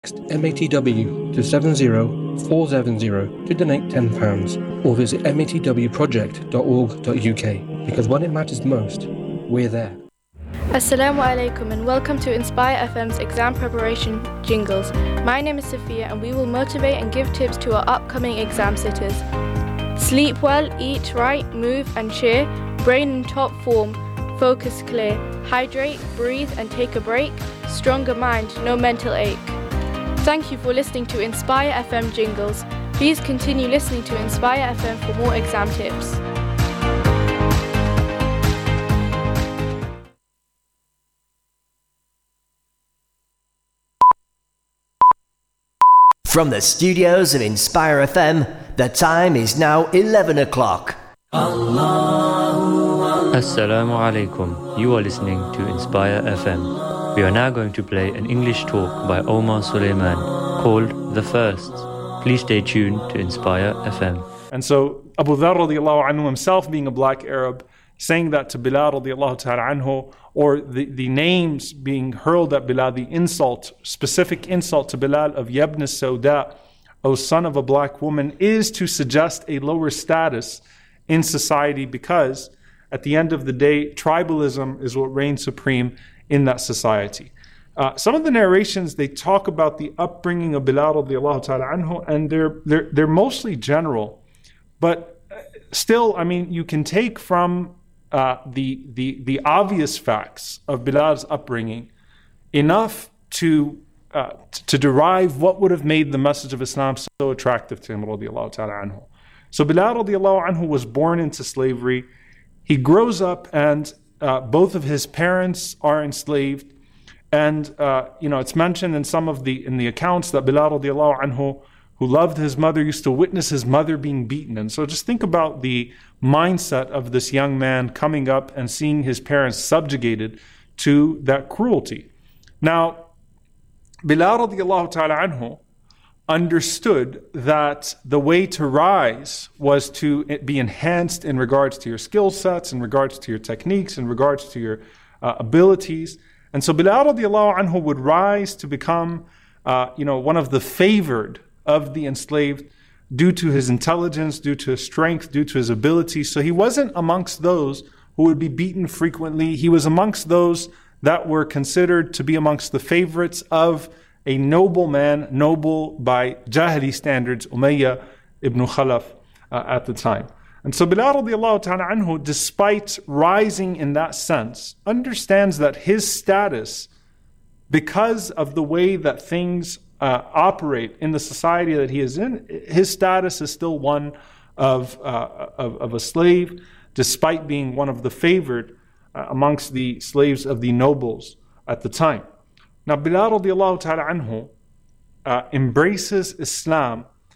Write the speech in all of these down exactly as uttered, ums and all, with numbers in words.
M A T W to seven zero four seven zero to donate ten pounds or visit m a t w project dot org dot u k because when it matters most, we're there. Assalamu alaikum and welcome to Inspire F M's exam preparation jingles. My name is Sophia and we will motivate and give tips to our upcoming exam sitters. Sleep well, eat right, move and cheer, brain in top form, focus clear, hydrate, breathe and take a break, stronger mind, no mental ache. Thank you for listening to Inspire F M jingles. Please continue listening to Inspire F M for more exam tips. From the studios of Inspire F M, the time is now eleven o'clock. Assalamu alaikum. You are listening to Inspire F M. We are now going to play an English talk by Omar Suleiman called The First. Please stay tuned to Inspire F M. And so Abu Dharr radiallahu anhu himself, being a black Arab, saying that to Bilal radiallahu ta'ala anhu, or the, the names being hurled at Bilal, the insult, specific insult to Bilal of Yabn Sauda, O son of a black woman, is to suggest a lower status in society because at the end of the day, tribalism is what reigns supreme in that society. Uh, some of the narrations, they talk about the upbringing of Bilal radiallahu ta'ala anhu, and they're, they're, they're mostly general. But still, I mean, you can take from uh, the, the, the obvious facts of Bilal's upbringing enough to, uh, t- to derive what would have made the message of Islam so attractive to him radiallahu ta'ala anhu. So Bilal radiallahu anhu was born into slavery. He grows up and Uh, both of his parents are enslaved, and uh, you know it's mentioned in some of the in the accounts that Bilal radiallahu anhu, who loved his mother, used to witness his mother being beaten. And so just think about the mindset of this young man coming up and seeing his parents subjugated to that cruelty. Now, Bilal radiallahu ta'ala anhu understood that the way to rise was to be enhanced in regards to your skill sets, in regards to your techniques, in regards to your uh, abilities. And so Bilal radiallahu anhu would rise to become uh, you know, one of the favored of the enslaved due to his intelligence, due to his strength, due to his ability. So he wasn't amongst those who would be beaten frequently. He was amongst those that were considered to be amongst the favorites of a noble man, noble by Jahili standards, Umayyah ibn Khalaf uh, at the time. And so Bilal radiallahu ta'ala anhu, despite rising in that sense, understands that his status, because of the way that things uh, operate in the society that he is in, his status is still one of, uh, of, of a slave, despite being one of the favored uh, amongst the slaves of the nobles at the time. Now, Bilal radiallahu ta'ala anhu uh, embraces Islam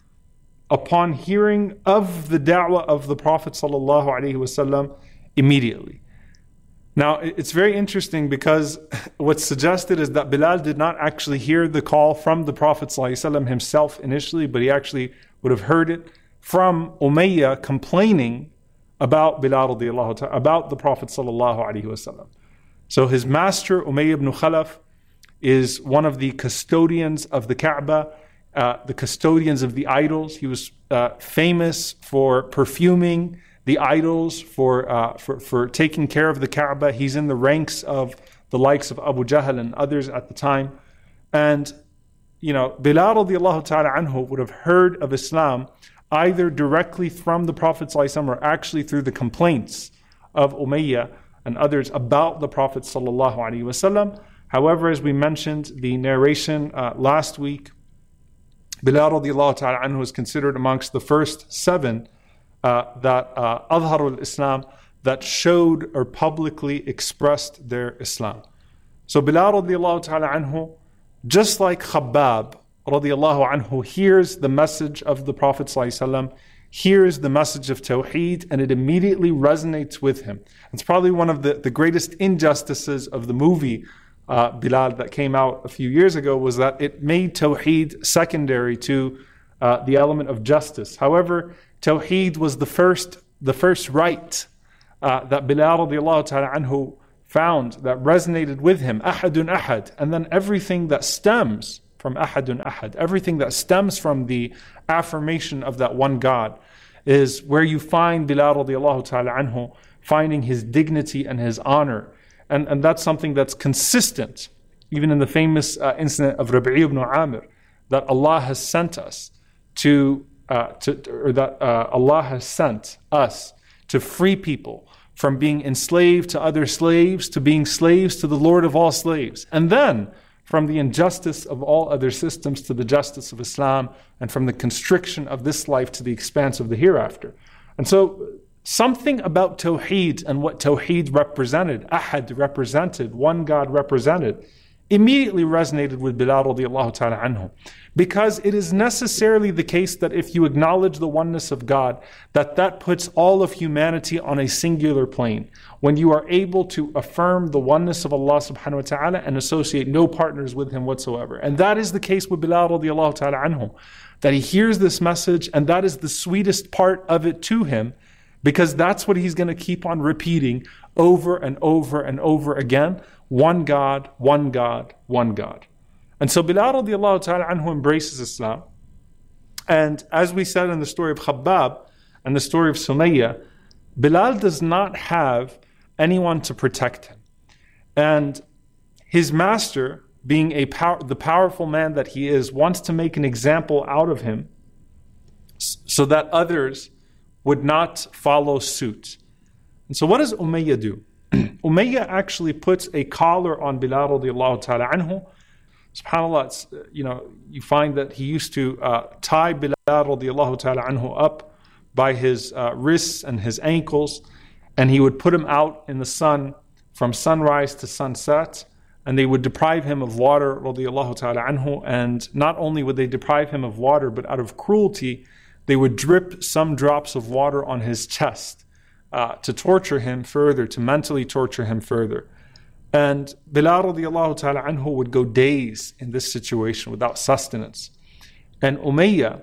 upon hearing of the da'wah of the Prophet sallallahu alaihi wasallam immediately. Now, it's very interesting because what's suggested is that Bilal did not actually hear the call from the Prophet sallallahu alaihi wasallam himself initially, but he actually would have heard it from Umayyah complaining about Bilal radiallahu ta'ala, about the Prophet sallallahu alaihi wasallam. So his master, Umayyah ibn Khalaf, is one of the custodians of the Kaaba, uh, the custodians of the idols. He was uh, famous for perfuming the idols, for, uh, for for taking care of the Kaaba. He's in the ranks of the likes of Abu Jahl and others at the time. And, you know, Bilal radiallahu ta'ala anhu would have heard of Islam either directly from the Prophet sallallahu alaihi wasallam or actually through the complaints of Umayyah and others about the Prophet sallallahu alaihi wasallam. However, as we mentioned, the narration uh, last week, Bilal radiallahu ta'ala anhu is considered amongst the first seven uh, that uh, Adharul Islam, that showed or publicly expressed their Islam. So Bilal radiallahu ta'ala anhu, just like Khabbab radiallahu anhu, hears the message of the Prophet sallallahu alaihi wasallam, hears the message of Tawheed, and it immediately resonates with him. It's probably one of the, the greatest injustices of the movie Uh, Bilal that came out a few years ago was that it made Tawheed secondary to uh, the element of justice. However, Tawheed was the first the first right uh, that Bilal radiallahu ta'ala anhu found that resonated with him, ahadun ahad, and then everything that stems from ahadun ahad. Everything that stems from the affirmation of that one God is where you find Bilal radiallahu ta'ala anhu finding his dignity and his honor. And, and that's something that's consistent, even in the famous uh, incident of Rabi'i ibn Amir, that Allah has sent us to, uh, to or that uh, Allah has sent us to free people from being enslaved to other slaves, to being slaves to the Lord of all slaves. And then from the injustice of all other systems to the justice of Islam, and from the constriction of this life to the expanse of the hereafter. And so something about Tawheed and what Tawheed represented, Ahad represented, one God represented, immediately resonated with Bilal radiallahu ta'ala anhu. Because it is necessarily the case that if you acknowledge the oneness of God, that that puts all of humanity on a singular plane. When you are able to affirm the oneness of Allah subhanahu wa ta'ala and associate no partners with Him whatsoever. And that is the case with Bilal radiallahu ta'ala anhu. That he hears this message, and that is the sweetest part of it to him, because that's what he's going to keep on repeating over and over and over again. One God, one God, one God. And so Bilal radiallahu ta'ala anhu embraces Islam. And as we said in the story of Khabbab and the story of Sumayya, Bilal does not have anyone to protect him. And his master, being a power, the powerful man that he is, wants to make an example out of him so that others would not follow suit. And so what does Umayyah do? Umayyah actually puts a collar on Bilal radiallahu ta'ala anhu. SubhanAllah, it's, you know, you find that he used to uh, tie Bilal radiallahu ta'ala anhu up by his uh, wrists and his ankles, and he would put him out in the sun from sunrise to sunset, and they would deprive him of water radiallahu ta'ala anhu. And not only would they deprive him of water, but out of cruelty, they would drip some drops of water on his chest uh, to torture him further, to mentally torture him further. And Bilal radiallahu ta'ala anhu would go days in this situation without sustenance. And Umayyah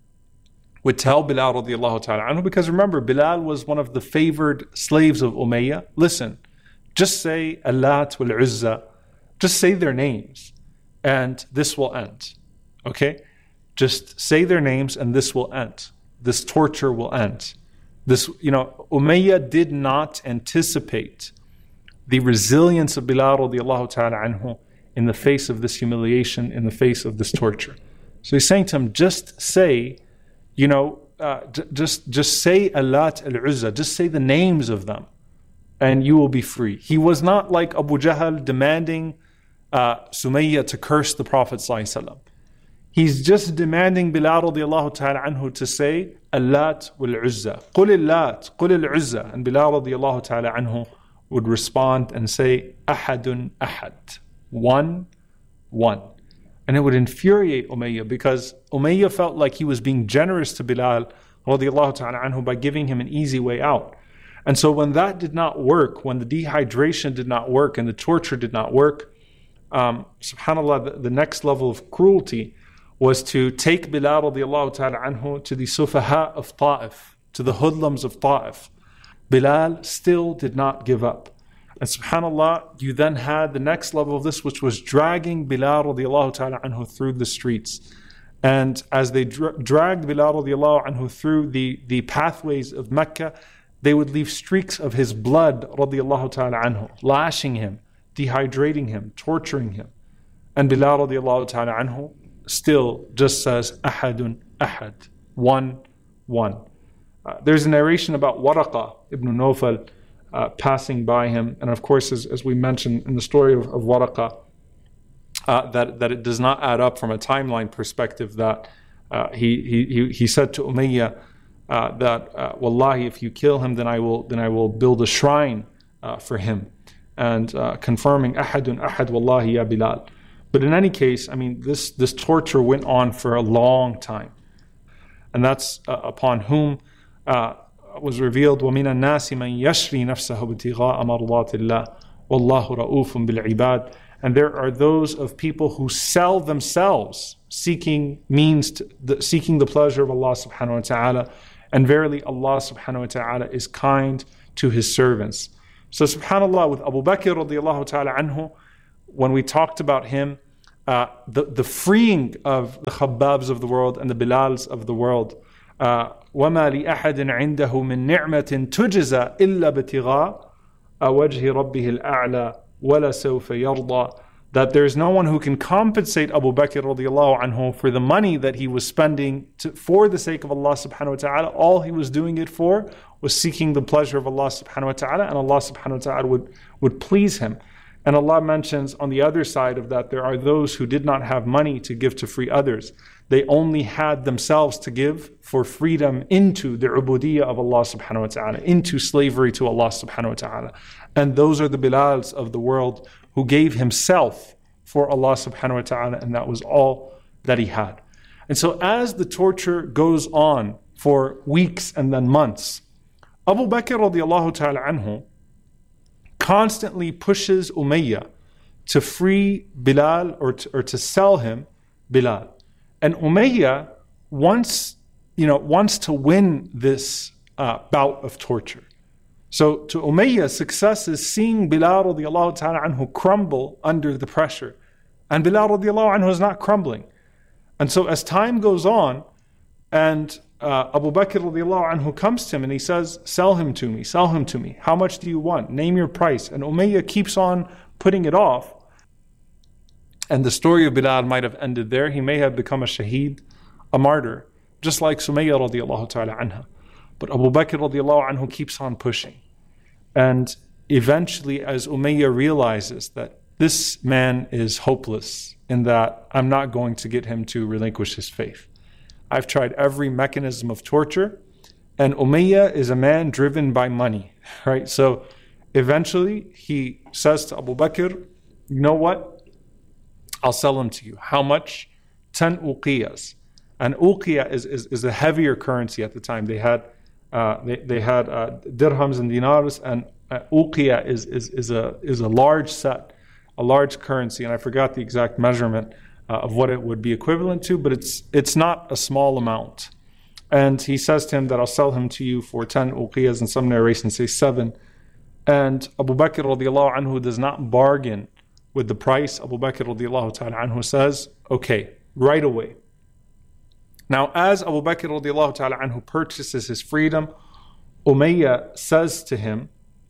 would tell Bilal radiallahu ta'ala anhu, because remember, Bilal was one of the favored slaves of Umayyah. Listen, just say Allat wal Uzza, just say their names, and this will end. Okay? Just say their names and this will end. This torture will end. This, you know, Umayyah did not anticipate the resilience of Bilal radiallahu ta'ala anhu in the face of this humiliation, in the face of this torture. So he's saying to him, just say, you know, uh, j- just just say Allat al-Uzza, just say the names of them, and you will be free. He was not like Abu Jahl demanding uh, Sumayya to curse the Prophet sallallahu alaihi wasallam. He's just demanding Bilal radiallahu ta'ala anhu to say Allat wal-Uzza. Qul Allat, Qul al-Uzza. And Bilal radiallahu ta'ala anhu would respond and say Ahadun Ahad. One, one. And it would infuriate Umayyah, because Umayyah felt like he was being generous to Bilal radiallahu ta'ala anhu by giving him an easy way out. And so when that did not work, when the dehydration did not work and the torture did not work, um, subhanAllah, the, the next level of cruelty was to take Bilal radiallahu ta'ala anhu to the Sufaha of Ta'if, to the hoodlums of Ta'if. Bilal still did not give up. And subhanAllah, you then had the next level of this, which was dragging Bilal radiallahu ta'ala anhu through the streets. And as they dra- dragged Bilal radiallahu anhu through the, the pathways of Mecca, they would leave streaks of his blood radiallahu ta'ala anhu, lashing him, dehydrating him, torturing him. And Bilal radiallahu ta'ala anhu still just says Ahadun Ahad, one, one. Uh, there's a narration about Waraqa ibn Nawfal uh, passing by him, and of course, as, as we mentioned in the story of, of Waraqa, uh, that that it does not add up from a timeline perspective. That uh, he he he said to Umayyah uh, that uh, Wallahi, if you kill him, then I will then I will build a shrine uh, for him, and uh, confirming Ahadun Ahad, Wallahi ya Bilal. But in any case, I mean, this this torture went on for a long time, and that's uh, upon whom uh, was revealed, وَمِنَ النَّاسِ مَنْ يَشْرِي نَفْسَهُ ابْتِغَاءَ مَرْضَاتِ اللَّهِ وَاللَّهُ رَؤُوفٌ بِالْعِبَادِ. And there are those of people who sell themselves, seeking means, to, the, seeking the pleasure of Allah subhanahu wa ta'ala. And verily Allah subhanahu wa ta'ala is kind to His servants. So subhanAllah, with Abu Bakr radiallahu ta'ala anhu, when we talked about him, uh, the, the freeing of the Khabbabs of the world and the Bilals of the world. Uh, وَمَا لِأَحَدٍ عِنْدَهُ مِنْ نِعْمَةٍ تُجْزَى إِلَّا بِابْتِغَاءِ وَجْهِ رَبِّهِ الْأَعْلَى وَلَسَوْفَ يَرْضَى. That there's no one who can compensate Abu Bakr radiallahu anhu for the money that he was spending to, for the sake of Allah subhanahu wa ta'ala. All he was doing it for was seeking the pleasure of Allah subhanahu wa ta'ala, and Allah subhanahu wa ta'ala would, would please him. And Allah mentions on the other side of that, there are those who did not have money to give to free others. They only had themselves to give for freedom into the ubudiyyah of Allah subhanahu wa ta'ala, into slavery to Allah subhanahu wa ta'ala. And those are the Bilals of the world who gave himself for Allah subhanahu wa ta'ala, and that was all that he had. And so as the torture goes on for weeks and then months, Abu Bakr radiallahu ta'ala anhu constantly pushes Umayyah to free Bilal or to, or to sell him Bilal. And Umayyah wants, you know, wants to win this uh, bout of torture. So to Umayyah, success is seeing Bilal radiallahu ta'ala anhu crumble under the pressure. And Bilal radiallahu anhu is not crumbling. And so as time goes on, and uh, Abu Bakr radiallahu anhu comes to him and he says, sell him to me, sell him to me. How much do you want? Name your price. And Umayyah keeps on putting it off. And the story of Bilal might have ended there. He may have become a shaheed, a martyr, just like Sumayyah radiallahu ta'ala anha. But Abu Bakr radiallahu anhu keeps on pushing. And eventually, as Umayyah realizes that this man is hopeless, in that I'm not going to get him to relinquish his faith. I've tried every mechanism of torture, and Umayyah is a man driven by money, right? So eventually he says to Abu Bakr, you know what? I'll sell him to you. How much? ten uqiyas. And uqiyah is, is, is a heavier currency at the time. They had uh, they, they had uh, dirhams and dinars, and uh, uqiyah is, is, is, a, is a large set, a large currency, and I forgot the exact measurement uh, of what it would be equivalent to, but it's it's not a small amount. And he says to him that I'll sell him to you for ten uqiyas, and some narrations say seven. And Abu Bakr radiallahu anhu does not bargain with the price. Abu Bakr radiallahu ta'ala anhu says, okay, right away. Now, as Abu Bakr radiallahu ta'ala anhu purchases his freedom, Umayyah says to him,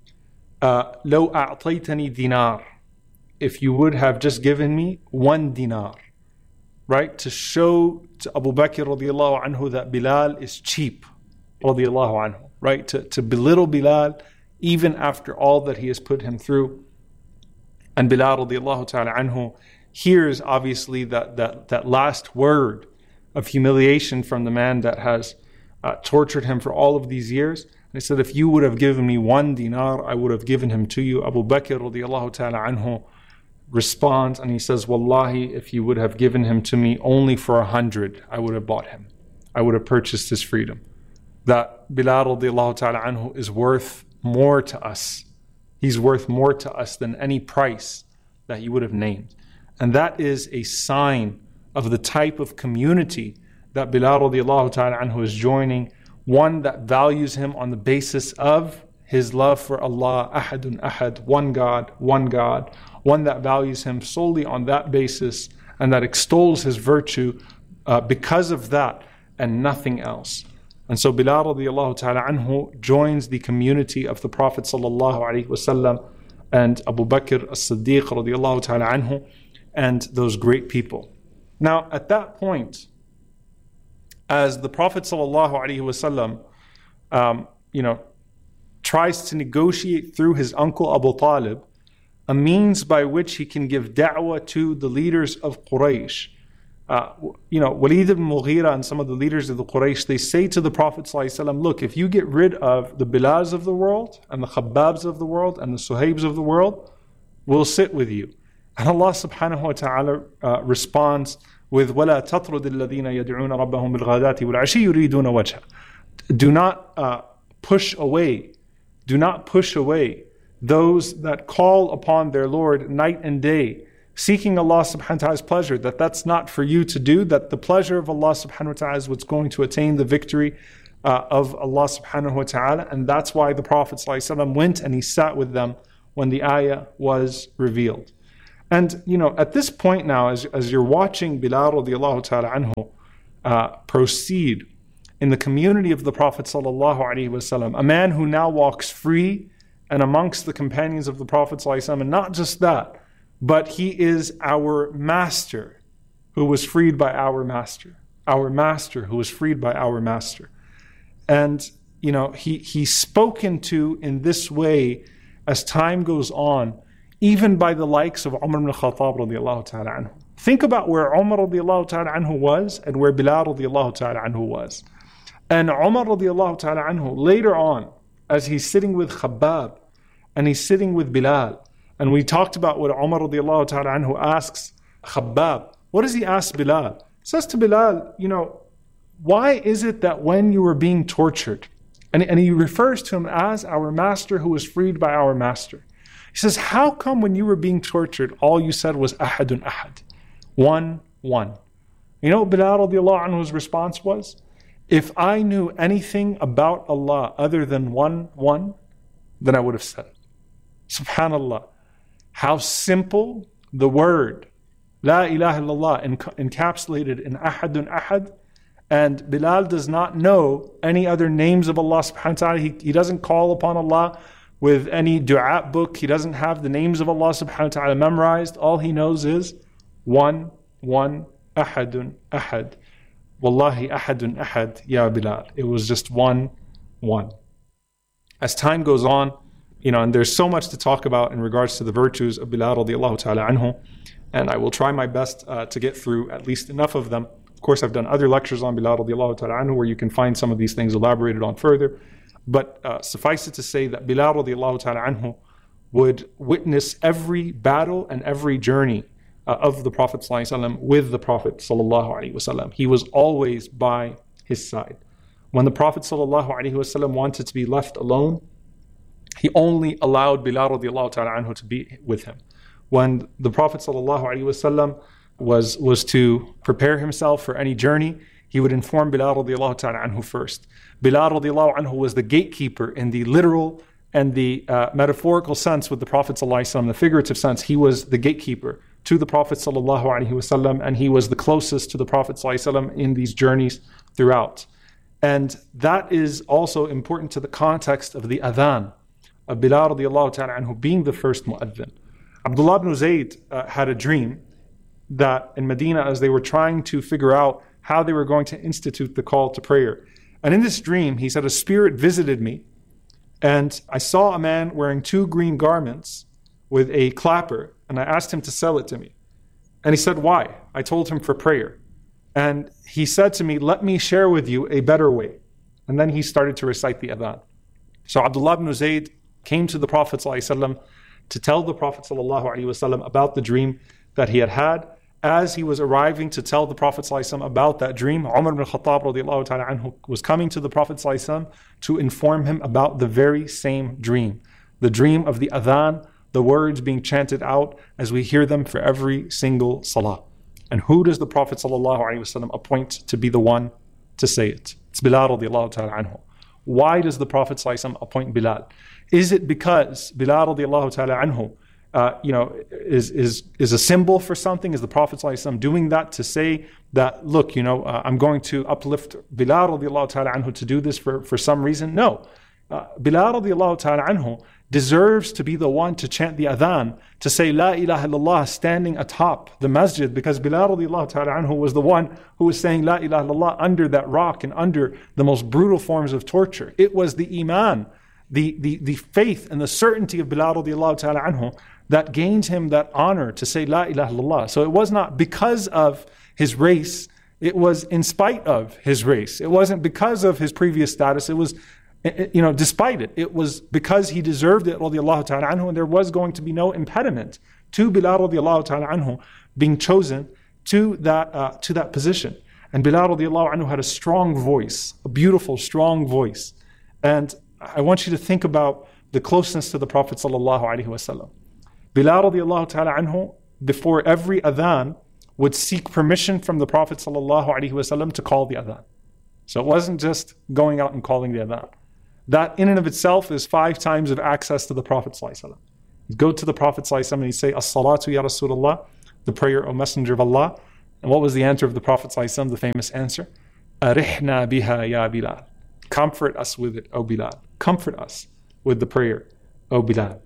لو أعطيتني دينار, if you would have just given me one dinar, right? To show to Abu Bakr radiallahu anhu that Bilal is cheap, radiallahu anhu, right? To, to belittle Bilal even after all that he has put him through. And Bilal radiallahu ta'ala anhu hears obviously that, that, that last word of humiliation from the man that has uh, tortured him for all of these years. And he said, if you would have given me one dinar, I would have given him to you. Abu Bakr radiallahu ta'ala anhu responds and he says, Wallahi, if you would have given him to me only for a hundred, I would have bought him. I would have purchased his freedom. That Bilal radiallahu ta'ala anhu is worth more to us. He's worth more to us than any price that you would have named. And that is a sign of the type of community that Bilal radiallahu ta'ala anhu is joining, one that values him on the basis of his love for Allah, ahadun ahad, one God, one God, one that values him solely on that basis and that extols his virtue uh, because of that and nothing else. And so Bilal radiallahu ta'ala anhu joins the community of the Prophet sallallahu alaihi wasallam and Abu Bakr as-Siddiq radiallahu ta'ala anhu and those great people. Now, at that point, as the Prophet sallallahu alaihi wasallam, um, you know, tries to negotiate through his uncle Abu Talib a means by which he can give da'wah to the leaders of Quraysh. Uh, you know, Walid ibn Mughira and some of the leaders of the Quraysh, they say to the Prophet sallallahu alaihi wasallam, look, if you get rid of the Bilals of the world and the Khabbabs of the world and the Suhaibs of the world, we'll sit with you. And Allah subhanahu wa ta'ala uh, responds with وَلَا تَطْرُدِ الَّذِينَ يَدْعُونَ رَبَّهُمْ بِالْغَدَاةِ وَالْعَشِيِّ يُرِيدُونَ وَجْهَهُ. Do not uh, push away, do not push away those that call upon their Lord night and day, seeking Allah subhanahu wa ta'ala's pleasure, that that's not for you to do, that the pleasure of Allah subhanahu wa ta'ala is what's going to attain the victory uh, of Allah subhanahu wa ta'ala. And that's why the Prophet sallallahu alaihi wasallam went and he sat with them when the ayah was revealed. And, you know, at this point now, as, as you're watching Bilal radiallahu ta'ala anhu uh, proceed in the community of the Prophet sallallahu alaihi wasallam, a man who now walks free and amongst the companions of the Prophet sallallahu alaihi wasallam, and not just that, but he is our master who was freed by our master, our master who was freed by our master. And, you know, he, he's spoken to in this way as time goes on, even by the likes of Umar ibn Khattab radiallahu ta'ala anhu. Think about where Umar radiallahu ta'ala anhu was and where Bilal radiallahu ta'ala anhu was. And Umar radiallahu ta'ala anhu, later on, as he's sitting with Khabbab and he's sitting with Bilal, and we talked about what Umar radiallahu ta'ala anhu asks Khabbab. What does he ask Bilal? He says to Bilal, you know, why is it that when you were being tortured, and, and he refers to him as our master who was freed by our master. He says, how come when you were being tortured, all you said was ahadun ahad, one, one? You know what Bilal radiallahu anhu's response was? If I knew anything about Allah other than one, one, then I would have said it. Subhanallah. How simple the word La ilaha illallah encapsulated in ahadun ahad. And Bilal does not know any other names of Allah subhanahu wa ta'ala. He, he doesn't call upon Allah with any dua book. He doesn't have the names of Allah subhanahu wa ta'ala memorized. All he knows is one, one, ahadun, ahad. Wallahi ahadun, ahad, ya Bilal. It was just one, one. As time goes on, you know, and there's so much to talk about in regards to the virtues of Bilal radiallahu ta'ala anhu. And I will try my best uh, to get through at least enough of them. Of course, I've done other lectures on Bilal radiallahu ta'ala anhu where you can find some of these things elaborated on further. But uh, suffice it to say that Bilal radiallahu ta'ala anhu would witness every battle and every journey uh, of the Prophet sallallahu alaihi wasallam with the Prophet sallallahu alaihi wasallam. He was always by his side. When the Prophet sallallahu alaihi wasallam wanted to be left alone, he only allowed Bilal radiallahu ta'ala anhu to be with him. When the Prophet sallallahu alaihi wasallam was was to prepare himself for any journey, he would inform Bilal radiallahu ta'ala anhu first. Bilal radiallahu anhu was the gatekeeper in the literal and the uh, metaphorical sense with the Prophet sallallahu alaihi wasallam, the figurative sense. He was the gatekeeper to the Prophet sallallahu alaihi wasallam, and he was the closest to the Prophet sallallahu alaihi wasallam in these journeys throughout. And that is also important to the context of the adhan of Bilal radiallahu ta'ala anhu being the first mu'adhin. Abdullah ibn Zayd uh, had a dream that in Medina, as they were trying to figure out how they were going to institute the call to prayer. And in this dream, he said, a spirit visited me, and I saw a man wearing two green garments with a clapper, and I asked him to sell it to me. And he said, why? I told him for prayer. And he said to me, let me share with you a better way. And then he started to recite the adhan. So Abdullah ibn Zayd came to the Prophet ﷺ to tell the Prophet ﷺ about the dream that he had had. As he was arriving to tell the Prophet ﷺ about that dream, Umar ibn Khattab radiallahu ta'ala anhu was coming to the Prophet ﷺ to inform him about the very same dream. The dream of the adhan, the words being chanted out as we hear them for every single salah. And who does the Prophet ﷺ appoint to be the one to say it? It's Bilal radiallahu ta'ala anhu. Why does the Prophet ﷺ appoint Bilal? Is it because Bilal radiallahu ta'ala anhu Uh, you know, is is is a symbol for something? Is the Prophet ﷺ doing that to say that, look, you know, uh, I'm going to uplift Bilal radiallahu ta'ala anhu to do this for, for some reason? No. Uh, Bilal radiallahu ta'ala anhu deserves to be the one to chant the adhan, to say La ilaha illallah standing atop the masjid, because Bilal radiallahu ta'ala anhu was the one who was saying La ilaha illallah under that rock and under the most brutal forms of torture. It was the iman, the, the, the faith and the certainty of Bilal radiallahu ta'ala anhu that gained him that honor to say La ilaha illallah. So it was not because of his race, it was in spite of his race. It wasn't because of his previous status, it was, you know, despite it. It was because he deserved it, radiallahu ta'ala anhu, and there was going to be no impediment to Bilal radiallahu ta'ala anhu being chosen to that, uh, to that position. And Bilal radiallahu anhu had a strong voice, a beautiful, strong voice. And I want you to think about the closeness to the Prophet sallallahu alaihi wasallam. Bilal radiallahu ta'ala anhu, before every adhan, would seek permission from the Prophet sallallahu alaihi wasallam to call the adhan. So it wasn't just going out and calling the adhan. That in and of itself is five times of access to the Prophet sallallahu alaihi wasallam. He'd go to the Prophet ﷺ and he'd say, As-salatu ya Rasulullah, the prayer, O Messenger of Allah. And what was the answer of the Prophet ﷺ, the famous answer? Arihna biha ya Bilal. Comfort us with it, O Bilal. Comfort us with the prayer, O Bilal.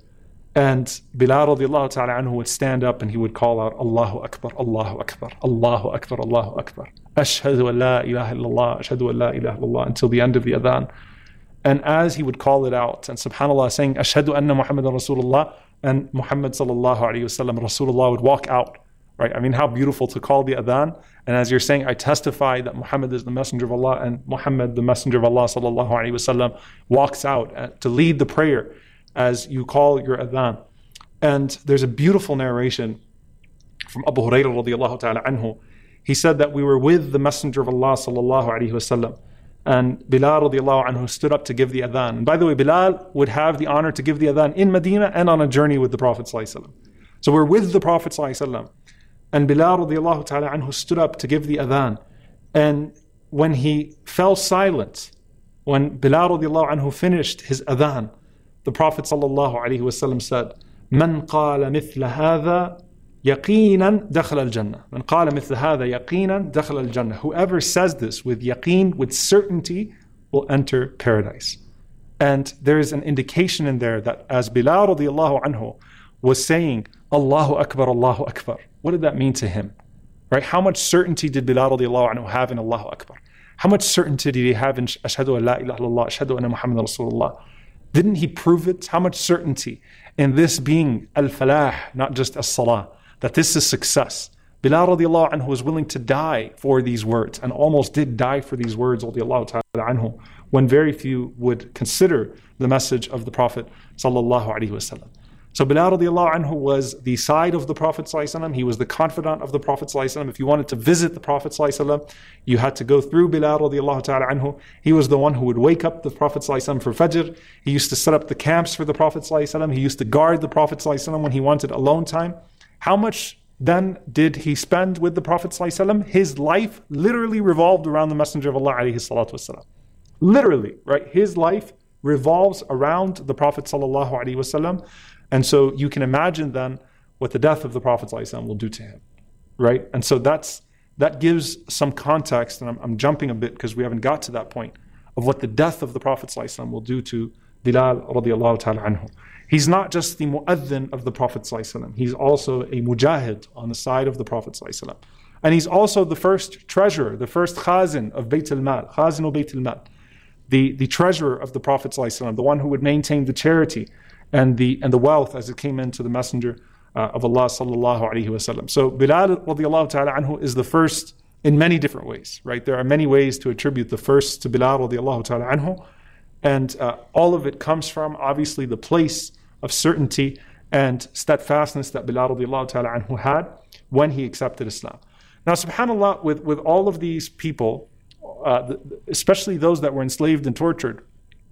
And Bilal radiallahu ta'ala anhu would stand up and he would call out, Allahu Akbar, Allahu Akbar, Allahu Akbar, Allahu Akbar. Ashhadu an la ilaha illallah, ashhadu an la ilaha illallah, until the end of the adhan. And as he would call it out, and subhanAllah saying, Ashhadu anna Muhammadan Rasulullah, and Muhammad sallallahu alayhi wasallam, Rasulullah would walk out. Right? I mean, how beautiful to call the adhan. And as you're saying, I testify that Muhammad is the messenger of Allah, and Muhammad, the messenger of Allah sallallahu alayhi wasallam, walks out to lead the prayer as you call your adhan. And there's a beautiful narration from Abu Hurairah radiallahu ta'ala anhu. He said that we were with the messenger of Allah sallallahu alayhi wasallam, and Bilal radiallahu anhu stood up to give the adhan. And by the way, Bilal would have the honor to give the adhan in Medina and on a journey with the Prophet sallallahu alayhi wasallam. So we're with the Prophet sallallahu alayhi wasallam, and Bilal radiallahu ta'ala anhu stood up to give the adhan. And when he fell silent, when Bilal radiallahu anhu finished his adhan, the Prophet sallallahu alayhi wasallam said, "Man qala mithla hadha yaqinan dakhala al-jannah." Man qala mithla hadha yaqinan dakhala al-jannah. Whoever says this with yaqeen, with certainty, will enter paradise. And there is an indication in there that as Bilal radiallahu anhu was saying, Allahu Akbar, Allahu Akbar, what did that mean to him? Right? How much certainty did Bilal radiallahu anhu have in Allahu Akbar? How much certainty did he have in Ashhadu an la ilaha illallah, Ashhadu anna Muhammadan Rasulullah? Didn't he prove it? How much certainty in this being al-falah, not just as-salah, that this is success. Bilal radiallahu anhu was willing to die for these words, and almost did die for these words radiallahu ta'ala anhu, when very few would consider the message of the Prophet sallallahu alaihi wasallam. So Bilal radiallahu anhu was the side of the Prophet sallallahu alaihi wasallam. He was the confidant of the Prophet sallallahu alaihi wasallam. If you wanted to visit the Prophet sallallahu alaihi wasallam, you had to go through Bilal radiallahu ta'ala anhu. He was the one who would wake up the Prophet sallallahu alaihi wasallam for Fajr. He used to set up the camps for the Prophet sallallahu alaihi wasallam. He used to guard the Prophet sallallahu alaihi wasallam when he wanted alone time. How much then did he spend with the Prophet sallallahu alaihi wasallam? His life literally revolved around the Messenger of Allah alayhi salatu wasalam. Literally, right? His life revolves around the Prophet sallallahu alaihi wasallam. And so you can imagine then what the death of the Prophet ﷺ will do to him, right? And so that's that gives some context, and I'm, I'm jumping a bit because we haven't got to that point, of what the death of the Prophet ﷺ will do to Bilal radiallahu ta'ala anhu. He's not just the mu'adhin of the Prophet ﷺ, he's also a mujahid on the side of the Prophet ﷺ. And he's also the first treasurer, the first khazin of Bayt al-Mal, khazin Bayt al-Mal, the, the treasurer of the Prophet ﷺ, the one who would maintain the charity and the and the wealth as it came into the Messenger uh, of Allah sallallahu alaihi wasallam. So Bilal radiallahu ta'ala anhu is the first in many different ways, right? There are many ways to attribute the first to Bilal radiallahu ta'ala anhu, and uh, all of it comes from obviously the place of certainty and steadfastness that Bilal radiallahu ta'ala anhu had when he accepted Islam. Now subhanAllah, with, with all of these people, uh, especially those that were enslaved and tortured,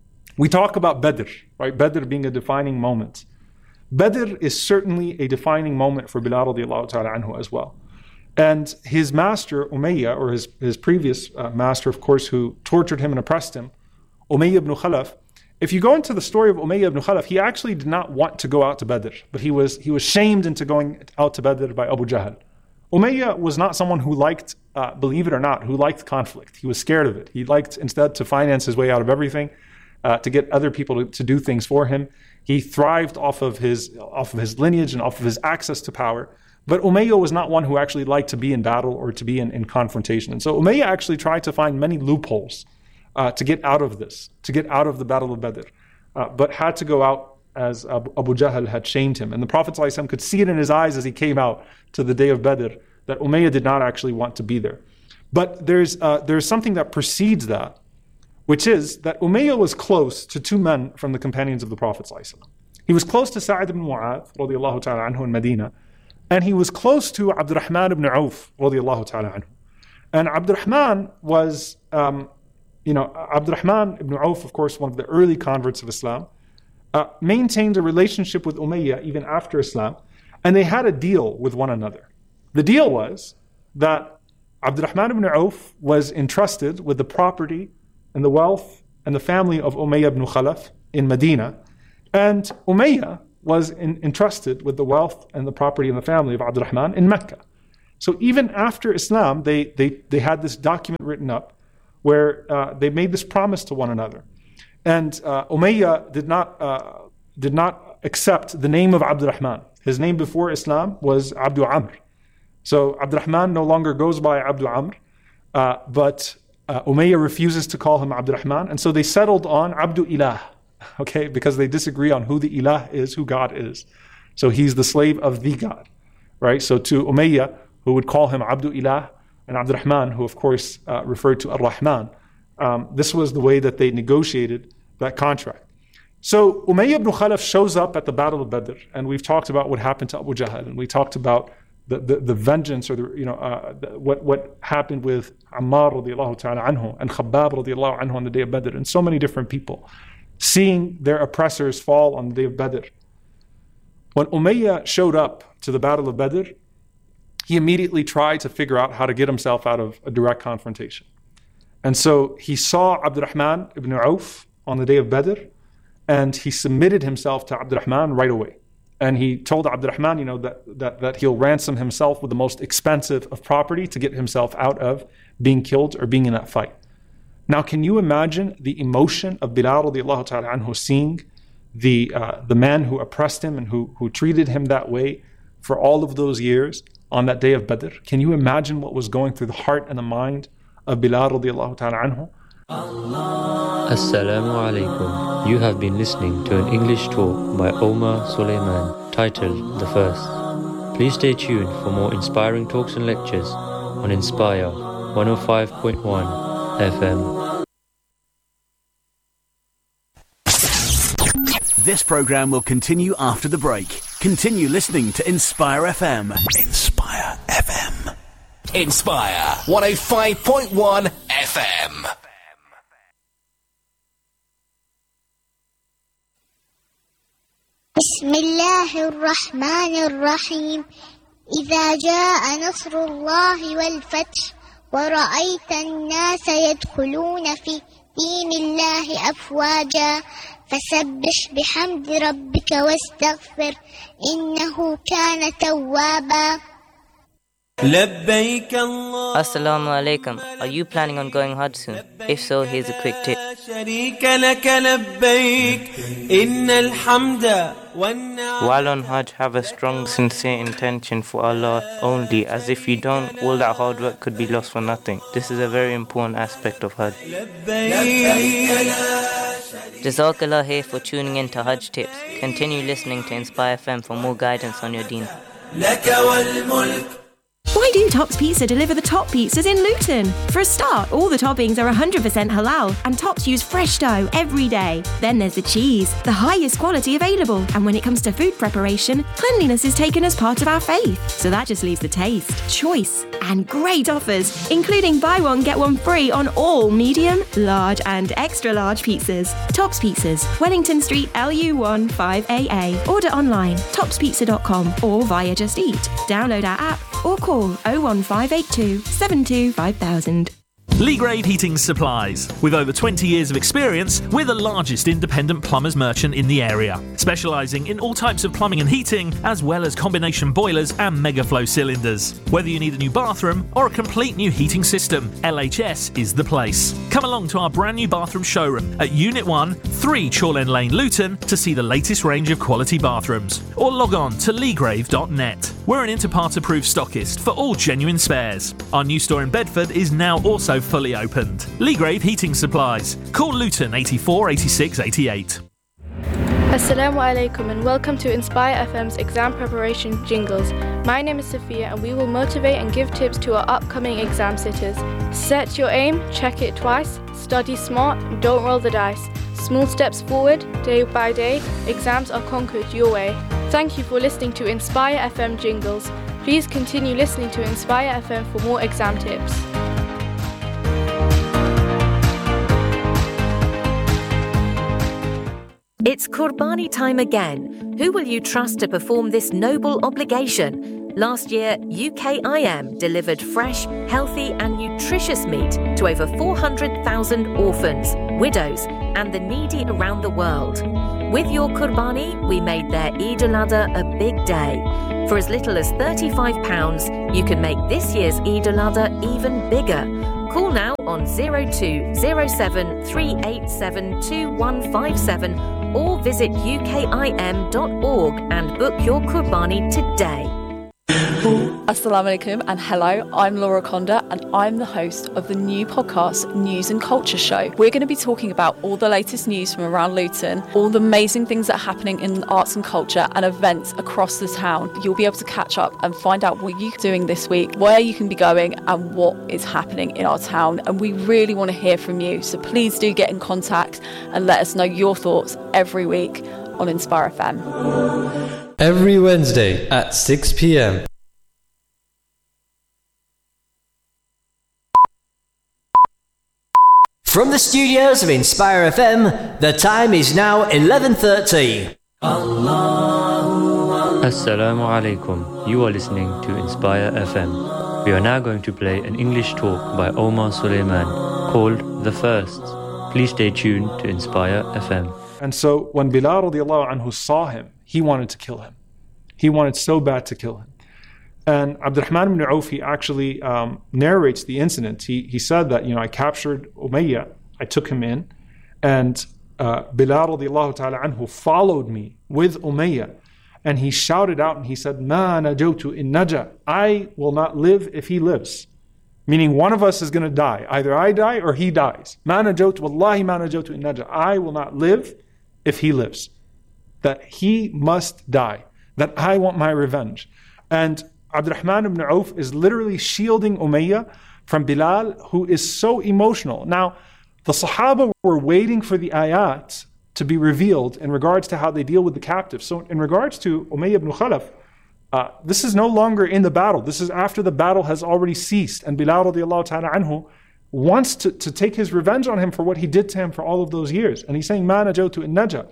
we talk about Badr, right? Badr being a defining moment. Badr is certainly a defining moment for Bilal radiallahu ta'ala anhu as well. And his master, Umayyah, or his, his previous uh, master, of course, who tortured him and oppressed him, Umayyah ibn Khalaf, if you go into the story of Umayyah ibn Khalaf, he actually did not want to go out to Badr, but he was he was shamed into going out to Badr by Abu Jahl. Umayyah was not someone who liked, uh, believe it or not, who liked conflict. He was scared of it. He liked instead to finance his way out of everything, Uh, to get other people to, to do things for him. He thrived off of his off of his lineage and off of his access to power. But Umayyah was not one who actually liked to be in battle or to be in, in confrontation. And so Umayyah actually tried to find many loopholes uh, to get out of this, to get out of the Battle of Badr, uh, but had to go out as Abu, Abu Jahl had shamed him. And the Prophet ﷺ could see it in his eyes as he came out to the day of Badr that Umayyah did not actually want to be there. But there's uh, there's something that precedes that, which is that Umayyah was close to two men from the companions of the Prophet ﷺ. He was close to Sa'id ibn Mu'adh radiallahu ta'ala anhu in Medina, and he was close to Abdurrahman ibn Auf radiallahu ta'ala anhu. And Abdurrahman was, um, you know, Abdurrahman ibn Auf, of course, one of the early converts of Islam, uh, maintained a relationship with Umayyah even after Islam, and they had a deal with one another. The deal was that Abdurrahman ibn Auf was entrusted with the property and the wealth and the family of Umayyah ibn Khalaf in Medina. And Umayyah was in, entrusted with the wealth and the property and the family of Abdurrahman in Mecca. So even after Islam, they, they, they had this document written up where uh, they made this promise to one another. And uh, Umayyah did not, uh, did not accept the name of Abdurrahman. His name before Islam was Abdu Amr. So Abdurrahman no longer goes by Abdu Amr, uh, but uh, Umayyah refuses to call him Abdurrahman. And so they settled on Abdu Ilah, okay, because they disagree on who the Ilah is, who God is. So he's the slave of the God, right? So to Umayyah, who would call him Abdu Ilah, and Abdurrahman, who of course uh, referred to Ar-Rahman. Um, this was the way that they negotiated that contract. So Umayyah ibn Khalaf shows up at the Battle of Badr, and we've talked about what happened to Abu Jahl, and we talked about the, the, the vengeance, or the, you know, uh, the, what, what happened with Ammar radiallahu ta'ala anhu, and Khabbab radiallahu anhu on the day of Badr, and so many different people, seeing their oppressors fall on the day of Badr. When Umayyah showed up to the Battle of Badr, he immediately tried to figure out how to get himself out of a direct confrontation. And so he saw Abdurrahman ibn Auf on the day of Badr, and he submitted himself to Abdurrahman right away. And he told Abdurrahman, you know, that, that, that he'll ransom himself with the most expensive of property to get himself out of being killed or being in that fight. Now, can you imagine the emotion of Bilal radiallahu ta'ala anhu seeing the, uh, the man who oppressed him and who, who treated him that way for all of those years on that day of Badr? Can you imagine what was going through the heart and the mind of Bilal radiallahu ta'ala anhu? Assalamu alaikum. You have been listening to an English talk by Omar Suleiman titled The First. Please stay tuned for more inspiring talks and lectures on Inspire one oh five point one F M. This program will continue after the break. Continue listening to Inspire F M. Inspire F M. Inspire one oh five point one F M. بسم الله الرحمن الرحيم إذا جاء نصر الله والفتح ورأيت الناس يدخلون في دين الله أفواجا فسبح بحمد ربك واستغفر إنه كان توابا. لبيك الله. Assalamu alaikum. Are you planning on going Hajj soon? If so, here's a quick tip. شريك لك لبيك إن الحمد والنعم. While on Hajj, have a strong, sincere intention for Allah only, as if you don't, all that hard work could be lost for nothing. This is a very important aspect of Hajj. Jazakallah here for tuning in to Hajj Tips. Continue listening to Inspire F M for more guidance on your deen. لك والملك. Why do Tops Pizza deliver the top pizzas in Luton? For a start, all the toppings are one hundred percent halal and Tops use fresh dough every day. Then there's the cheese, the highest quality available. And when it comes to food preparation, cleanliness is taken as part of our faith. So that just leaves the taste, choice, and great offers, including buy one, get one free on all medium, large, and extra large pizzas. Tops Pizzas, Wellington Street, L U one five A A. Order online, tops pizza dot com or via Just Eat. Download our app or call oh one five eight two seven two five thousand. Legrave Heating Supplies. With over twenty years of experience, we're the largest independent plumbers merchant in the area, specialising in all types of plumbing and heating, as well as combination boilers and megaflow cylinders. Whether you need a new bathroom or a complete new heating system, L H S is the place. Come along to our brand new bathroom showroom at Unit one, three Chorlend Lane, Luton, to see the latest range of quality bathrooms, or log on to legrave dot net. We're an Interpart approved stockist for all genuine spares. Our new store in Bedford is now also fully opened. Legrave Heating Supplies. Call Luton eighty-four eighty-six eighty-eight. Assalamu alaikum and welcome to Inspire F M's exam preparation jingles. My name is Sophia and we will motivate and give tips to our upcoming exam sitters. Set your aim, check it twice, study smart, don't roll the dice. Small steps forward, day by day, exams are conquered your way. Thank you for listening to Inspire F M jingles. Please continue listening to Inspire F M for more exam tips. It's Qurbani time again. Who will you trust to perform this noble obligation? Last year, U K I M delivered fresh, healthy and nutritious meat to over four hundred thousand orphans, widows and the needy around the world. With your Qurbani, we made their Eid al-Adha a big day. For as little as thirty-five pounds, you can make this year's Eid al-Adha even bigger. Call now on zero two zero seven three eight seven two one five seven or visit U K I M dot org and book your Qurbani today. Assalamu alaikum and hello, I'm Laura Conda and I'm the host of the new podcast News and Culture Show. We're going to be talking about all the latest news from around Luton, all the amazing things that are happening in arts and culture and events across the town. You'll be able to catch up and find out what you're doing this week, where you can be going and what is happening in our town, and we really want to hear from you, so please do get in contact and let us know your thoughts every week on Inspire F M. Every Wednesday at six p.m. From the studios of Inspire F M, the time is now eleven thirty. Assalamu alaikum. You are listening to Inspire F M. We are now going to play an English talk by Omar Suleiman called The First. Please stay tuned to Inspire F M. And so when Bilal radiallahu anhu saw him, he wanted to kill him. He wanted so bad to kill him. And Abdurrahman ibn Auf, he actually um, narrates the incident. He he said that, you know, I captured Umayyah, I took him in, and uh, Bilal radiallahu ta'ala anhu followed me with Umayyah, and he shouted out and he said, Ma najawtu in naja, I will not live if he lives. Meaning one of us is going to die. Either I die or he dies. Ma najawtu, wallahi ma najawtu in naja, I will not live if he lives. That he must die. That I want my revenge. And Abdurrahman ibn Auf is literally shielding Umayyah from Bilal, who is so emotional. Now, the Sahaba were waiting for the ayat to be revealed in regards to how they deal with the captives. So in regards to Umayyah ibn Khalaf, uh, this is no longer in the battle. This is after the battle has already ceased. And Bilal radiallahu ta'ala anhu wants to, to take his revenge on him for what he did to him for all of those years. And he's saying, Ma najawtu in naja.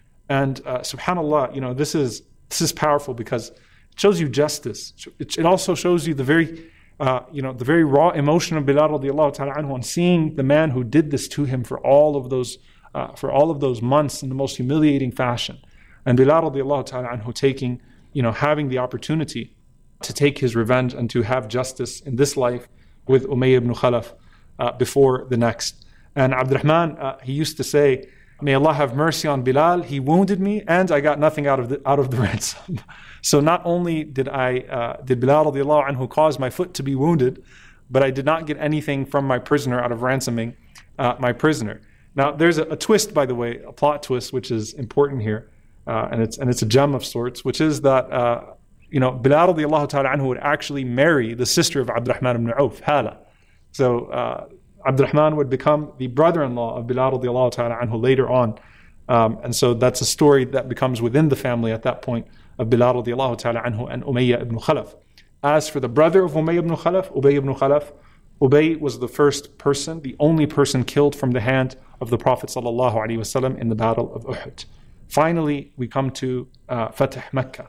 And uh, subhanAllah, you know, this is, this is powerful because it shows you justice. It, it also shows you the very, uh, you know, the very raw emotion of Bilal radiallahu ta'ala anhu on seeing the man who did this to him for all of those, uh, for all of those months in the most humiliating fashion. And Bilal radiallahu ta'ala anhu taking, you know, having the opportunity to take his revenge and to have justice in this life with Umayyah ibn Khalaf uh, before the next. And Abdurrahman, uh, he used to say, may Allah have mercy on Bilal, he wounded me and I got nothing out of the, out of the ransom. So not only did I uh, did Bilal radiallahu anhu cause my foot to be wounded, but I did not get anything from my prisoner out of ransoming uh, my prisoner. Now there's a, a twist, by the way, a plot twist, which is important here, uh, and it's and it's a gem of sorts, which is that uh, you know Bilal radiallahu ta'ala anhu would actually marry the sister of Abdurrahman ibn Auf, Hala. So uh, Abdurrahman would become the brother-in-law of Bilal radiallahu ta'ala anhu later on, um, and so that's a story that becomes within the family at that point of Bilal radiallahu ta'ala anhu and Umayyah ibn Khalaf. As for the brother of Umayyah ibn Khalaf, Ubay ibn Khalaf, Ubay was the first person, the only person killed from the hand of the Prophet sallallahu alaihi wasallam in the battle of Uhud. Finally, we come to uh, Fatih Mecca.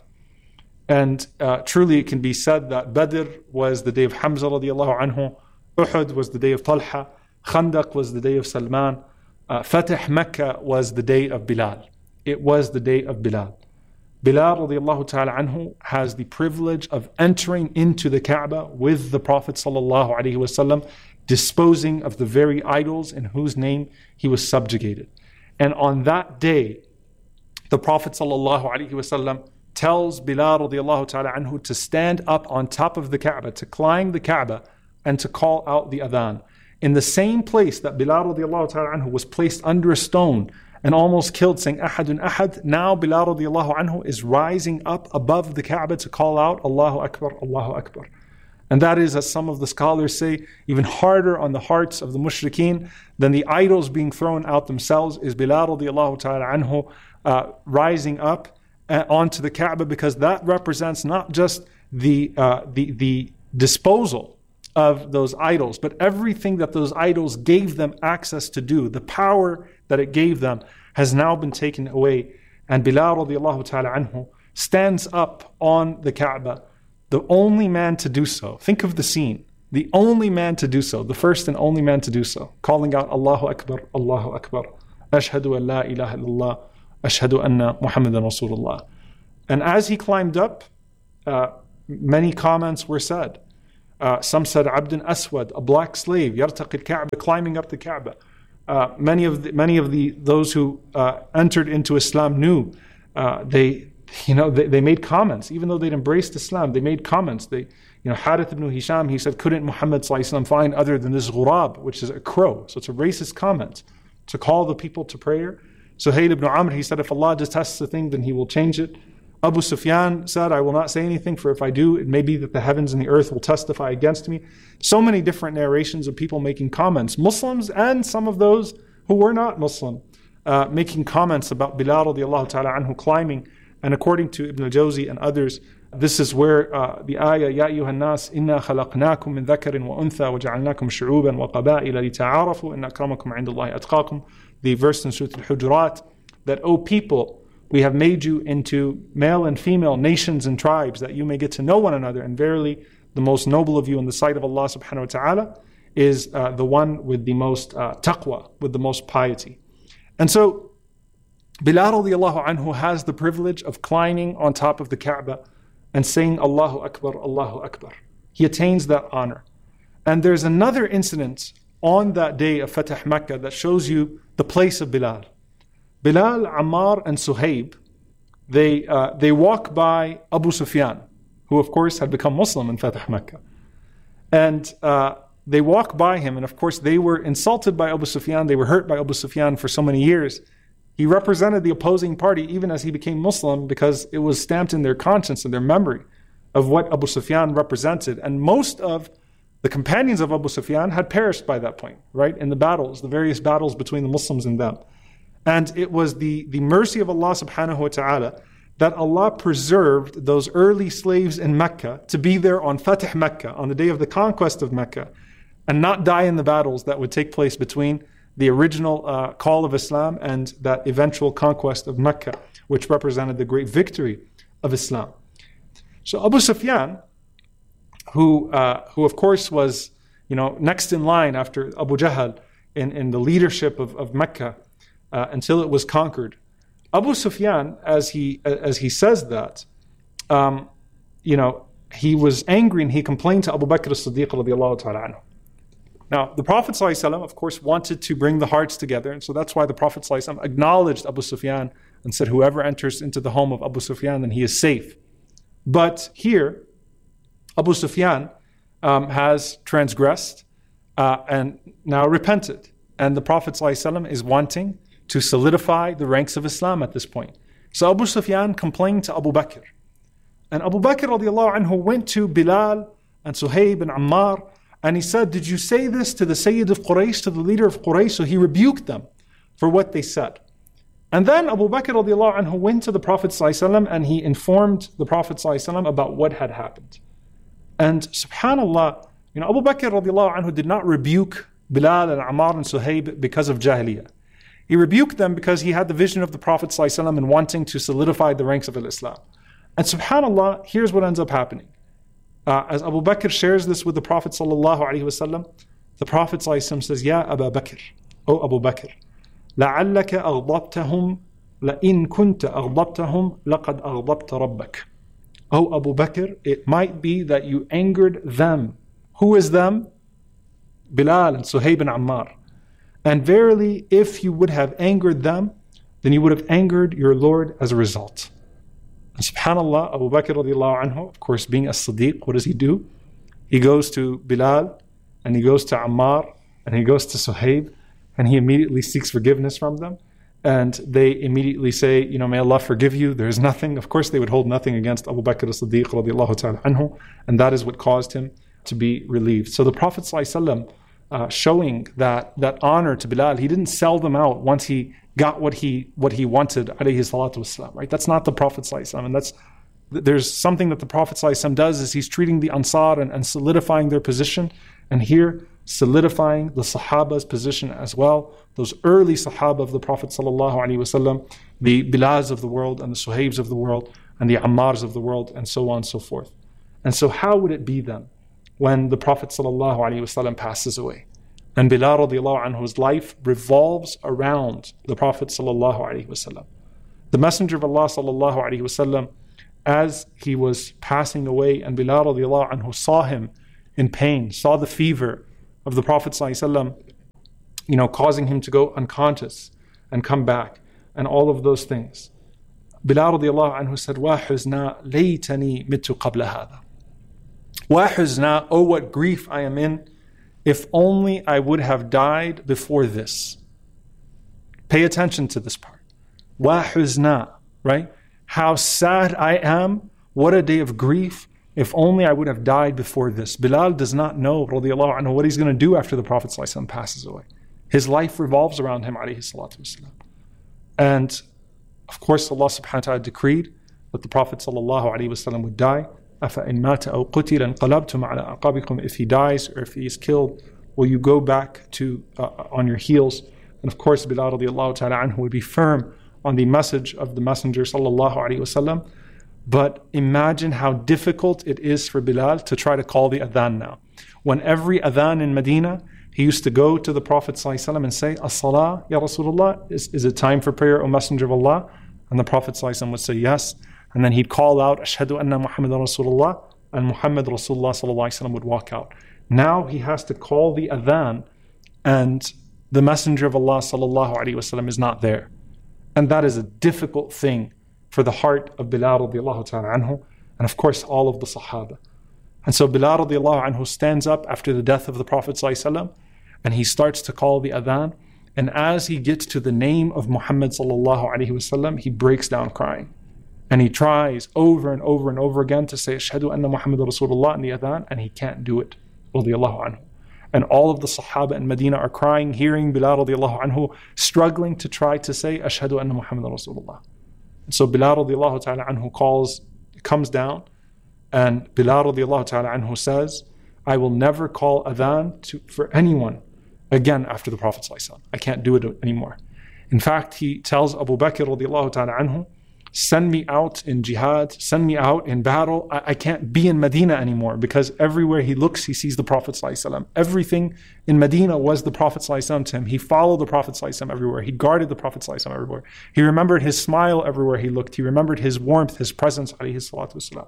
And uh, truly it can be said that Badr was the day of Hamza radiallahu anhu, Uhud was the day of Talha, Khandaq was the day of Salman, uh, Fatih Mecca was the day of Bilal. It was the day of Bilal. Bilal radiallahu ta'ala anhu has the privilege of entering into the Kaaba with the Prophet sallallahu alaihi wasallam, disposing of the very idols in whose name he was subjugated. And on that day, the Prophet sallallahu alaihi wasallam tells Bilal radiallahu ta'ala anhu to stand up on top of the Kaaba, to climb the Kaaba, and to call out the adhan. In the same place that Bilal radiallahu ta'ala anhu was placed under a stone and almost killed, saying ahadun ahad, now Bilal radiallahu anhu is rising up above the Kaaba to call out Allahu Akbar, Allahu Akbar. And that is, as some of the scholars say, even harder on the hearts of the mushrikeen than the idols being thrown out themselves, is Bilal radiallahu ta'ala anhu uh, rising up uh, onto the Kaaba, because that represents not just the uh, the the disposal of those idols, but everything that those idols gave them access to do, the power that it gave them has now been taken away. And Bilal radiallahu ta'ala anhu stands up on the Kaaba, the only man to do so. Think of the scene. The only man to do so, the first and only man to do so, calling out Allahu Akbar, Allahu Akbar, Ashhadu an la ilaha illallah, Ashhadu anna Muhammadan Rasulullah. And as he climbed up, uh, many comments were said. Uh, some said Abdun Aswad, a black slave, yartaqi al-Ka'bah, climbing up the Kaaba. Uh, many of the, many of the those who uh, entered into Islam knew uh, they you know they, they made comments, even though they'd embraced Islam. They made comments. They you know Harith ibn Hisham, he said, couldn't Muhammad sallallahu alaihi wasallam find other than this ghurab, which is a crow? So it's a racist comment to call the people to prayer. Suhail ibn Amr, he said, if Allah detests a thing, then He will change it. Abu Sufyan said, I will not say anything, for if I do, it may be that the heavens and the earth will testify against me. So many different narrations of people making comments, Muslims and some of those who were not Muslim, uh, making comments about Bilal radiallahu ta'ala anhu climbing. And according to Ibn al-Jawzi and others, this is where uh, the ayah, Ya ayyuhan nas, inna khalaqnakum min dhakarin wa untha wa ja'alnakum shu'uban wa qaba'ila li ta'arafu inna akramakum 'indallahi atqakum, the verse in Surah Al-Hujurat, that, O people, we have made you into male and female nations and tribes, that you may get to know one another. And verily, the most noble of you in the sight of Allah subhanahu wa ta'ala is uh, the one with the most uh, taqwa, with the most piety. And so, Bilal radiallahu anhu has the privilege of climbing on top of the Kaaba and saying Allahu Akbar, Allahu Akbar. He attains that honor. And there's another incident on that day of Fatah Makkah that shows you the place of Bilal. Bilal, Ammar, and Suhaib, they uh, they walk by Abu Sufyan, who of course had become Muslim in Fatah Makkah. And uh, they walk by him, and of course they were insulted by Abu Sufyan, they were hurt by Abu Sufyan for so many years. He represented the opposing party even as he became Muslim, because it was stamped in their conscience and their memory of what Abu Sufyan represented. And most of the companions of Abu Sufyan had perished by that point, right? In the battles, the various battles between the Muslims and them. And it was the, the mercy of Allah subhanahu wa ta'ala that Allah preserved those early slaves in Mecca to be there on Fatih Mecca, on the day of the conquest of Mecca, and not die in the battles that would take place between the original uh, call of Islam and that eventual conquest of Mecca, which represented the great victory of Islam. So Abu Sufyan, who uh, who of course was you know next in line after Abu Jahl in, in the leadership of, of Mecca, Uh, until it was conquered. Abu Sufyan, as he as he says that, um, you know, he was angry and he complained to Abu Bakr as-Siddiq radiallahu ta'ala anhu. Now, the Prophet ﷺ, of course, wanted to bring the hearts together, and so that's why the Prophet ﷺ acknowledged Abu Sufyan and said, whoever enters into the home of Abu Sufyan, then he is safe. But here, Abu Sufyan um, has transgressed uh, and now repented. And the Prophet ﷺ is wanting to solidify the ranks of Islam at this point. So Abu Sufyan complained to Abu Bakr. And Abu Bakr radiallahu anhu went to Bilal and Suhaib and Ammar, and he said, did you say this to the Sayyid of Quraysh, to the leader of Quraysh? So he rebuked them for what they said. And then Abu Bakr radiallahu anhu went to the Prophet ﷺ and he informed the Prophet ﷺ about what had happened. And subhanAllah, you know, Abu Bakr radiallahu anhu did not rebuke Bilal and Ammar and Suhaib because of Jahiliyyah. He rebuked them because he had the vision of the Prophet ﷺ and wanting to solidify the ranks of Islam. And subhanAllah, here's what ends up happening. Uh, as Abu Bakr shares this with the Prophet ﷺ, the Prophet ﷺ says, Ya Abu Bakr, O Abu Bakr, لَعَلَّكَ أَغْضَبْتَهُمْ لَإِن كُنْتَ أَغْضَبْتَهُمْ لَقَدْ أَغْضَبْتَ رَبَّكَ. O Abu Bakr, it might be that you angered them. Who is them? Bilal and Suhaib and Ammar. And verily, if you would have angered them, then you would have angered your Lord as a result. And subhanAllah, Abu Bakr radiallahu anhu, of course, being a Siddiq, what does he do? He goes to Bilal, and he goes to Ammar, and he goes to Suhaib, and he immediately seeks forgiveness from them. And they immediately say, you know, may Allah forgive you, there is nothing. Of course, they would hold nothing against Abu Bakr as-Siddiq radiallahu ta'ala anhu, and that is what caused him to be relieved. So the Prophet ﷺ, Uh, showing that that honor to Bilal, he didn't sell them out once he got what he what he wanted, alayhi salatu wassalam, right? That's not the Prophet ﷺ, and that's there's something that the Prophet ﷺ does is he's treating the Ansar and, and solidifying their position, and here solidifying the Sahaba's position as well. Those early Sahaba of the Prophet ﷺ, the Bilals of the world and the Suhaibs of the world and the Ammars of the world, and so on and so forth. And so how would it be then when the Prophet ﷺ passes away? And Bilal radiallahu anhu's life revolves around the Prophet ﷺ. The Messenger of Allah sallallahu alaihi wasallam, as he was passing away and Bilal radiallahu anhu saw him in pain, saw the fever of the Prophet sallallahu alaihi wasallam, you know, causing him to go unconscious and come back and all of those things. Bilal radiallahu anhu said, "Wa huzna laytani mitu qabla hada." Wa huzna, oh what grief I am in, if only I would have died before this. Pay attention to this part. Wa huzna, right? How sad I am, what a day of grief, if only I would have died before this. Bilal does not know, radiallahu anhu, what he's going to do after the Prophet ﷺ passes away. His life revolves around him, alayhi salatu wasalam. And of course, Allah subhanahu wa ta'ala decreed that the Prophet sallallahu alaihi wasallam would die. أَفَإِن مَاتَ أَوْ قُتِلَ انْقَلَبْتُمْ عَلَىٰ أَعْقَابِكُمْ. If he dies or if he is killed, will you go back to uh, on your heels? And of course, Bilal radiallahu ta'ala anhu would be firm on the message of the Messenger sallallahu alaihi wasallam. But imagine how difficult it is for Bilal to try to call the adhan now. When every adhan in Medina, he used to go to the Prophet ﷺ and say, "As-salah, Ya Rasulullah, is, is it time for prayer, O Messenger of Allah?" And the Prophet ﷺ would say, "Yes." And then he'd call out, "Ashhadu anna Muhammadan Rasulullah," and Muhammad Rasulullah ﷺ would walk out. Now he has to call the adhan, and the Messenger of Allah ﷺ is not there. And that is a difficult thing for the heart of Bilal radiallahu ta'ala anhu, and of course all of the Sahaba. And so Bilal radiallahu anhu stands up after the death of the Prophet ﷺ, and he starts to call the adhan. And as he gets to the name of Muhammad sallallahu alaihi wasallam, he breaks down crying. And he tries over and over and over again to say, "Ashhadu anna Muhammad Rasulullah" in the adhan, and he can't do it, radiallahu anhu. And all of the Sahaba in Medina are crying, hearing Bilal radiallahu anhu struggling to try to say, "Ashhadu anna Muhammad Rasulullah." And so Bilal radiallahu ta'ala anhu calls, comes down, and Bilal radiallahu ta'ala anhu says, "I will never call adhan to, for anyone again after the Prophet ﷺ. I can't do it anymore." In fact, he tells Abu Bakr radiallahu ta'ala anhu, "Send me out in jihad, send me out in battle. I, I can't be in Medina anymore," because everywhere he looks, he sees the Prophet ﷺ. Everything in Medina was the Prophet ﷺ to him. He followed the Prophet ﷺ everywhere. He guarded the Prophet ﷺ everywhere. He remembered his smile everywhere he looked. He remembered his warmth, his presence, alayhi salatu wasalam.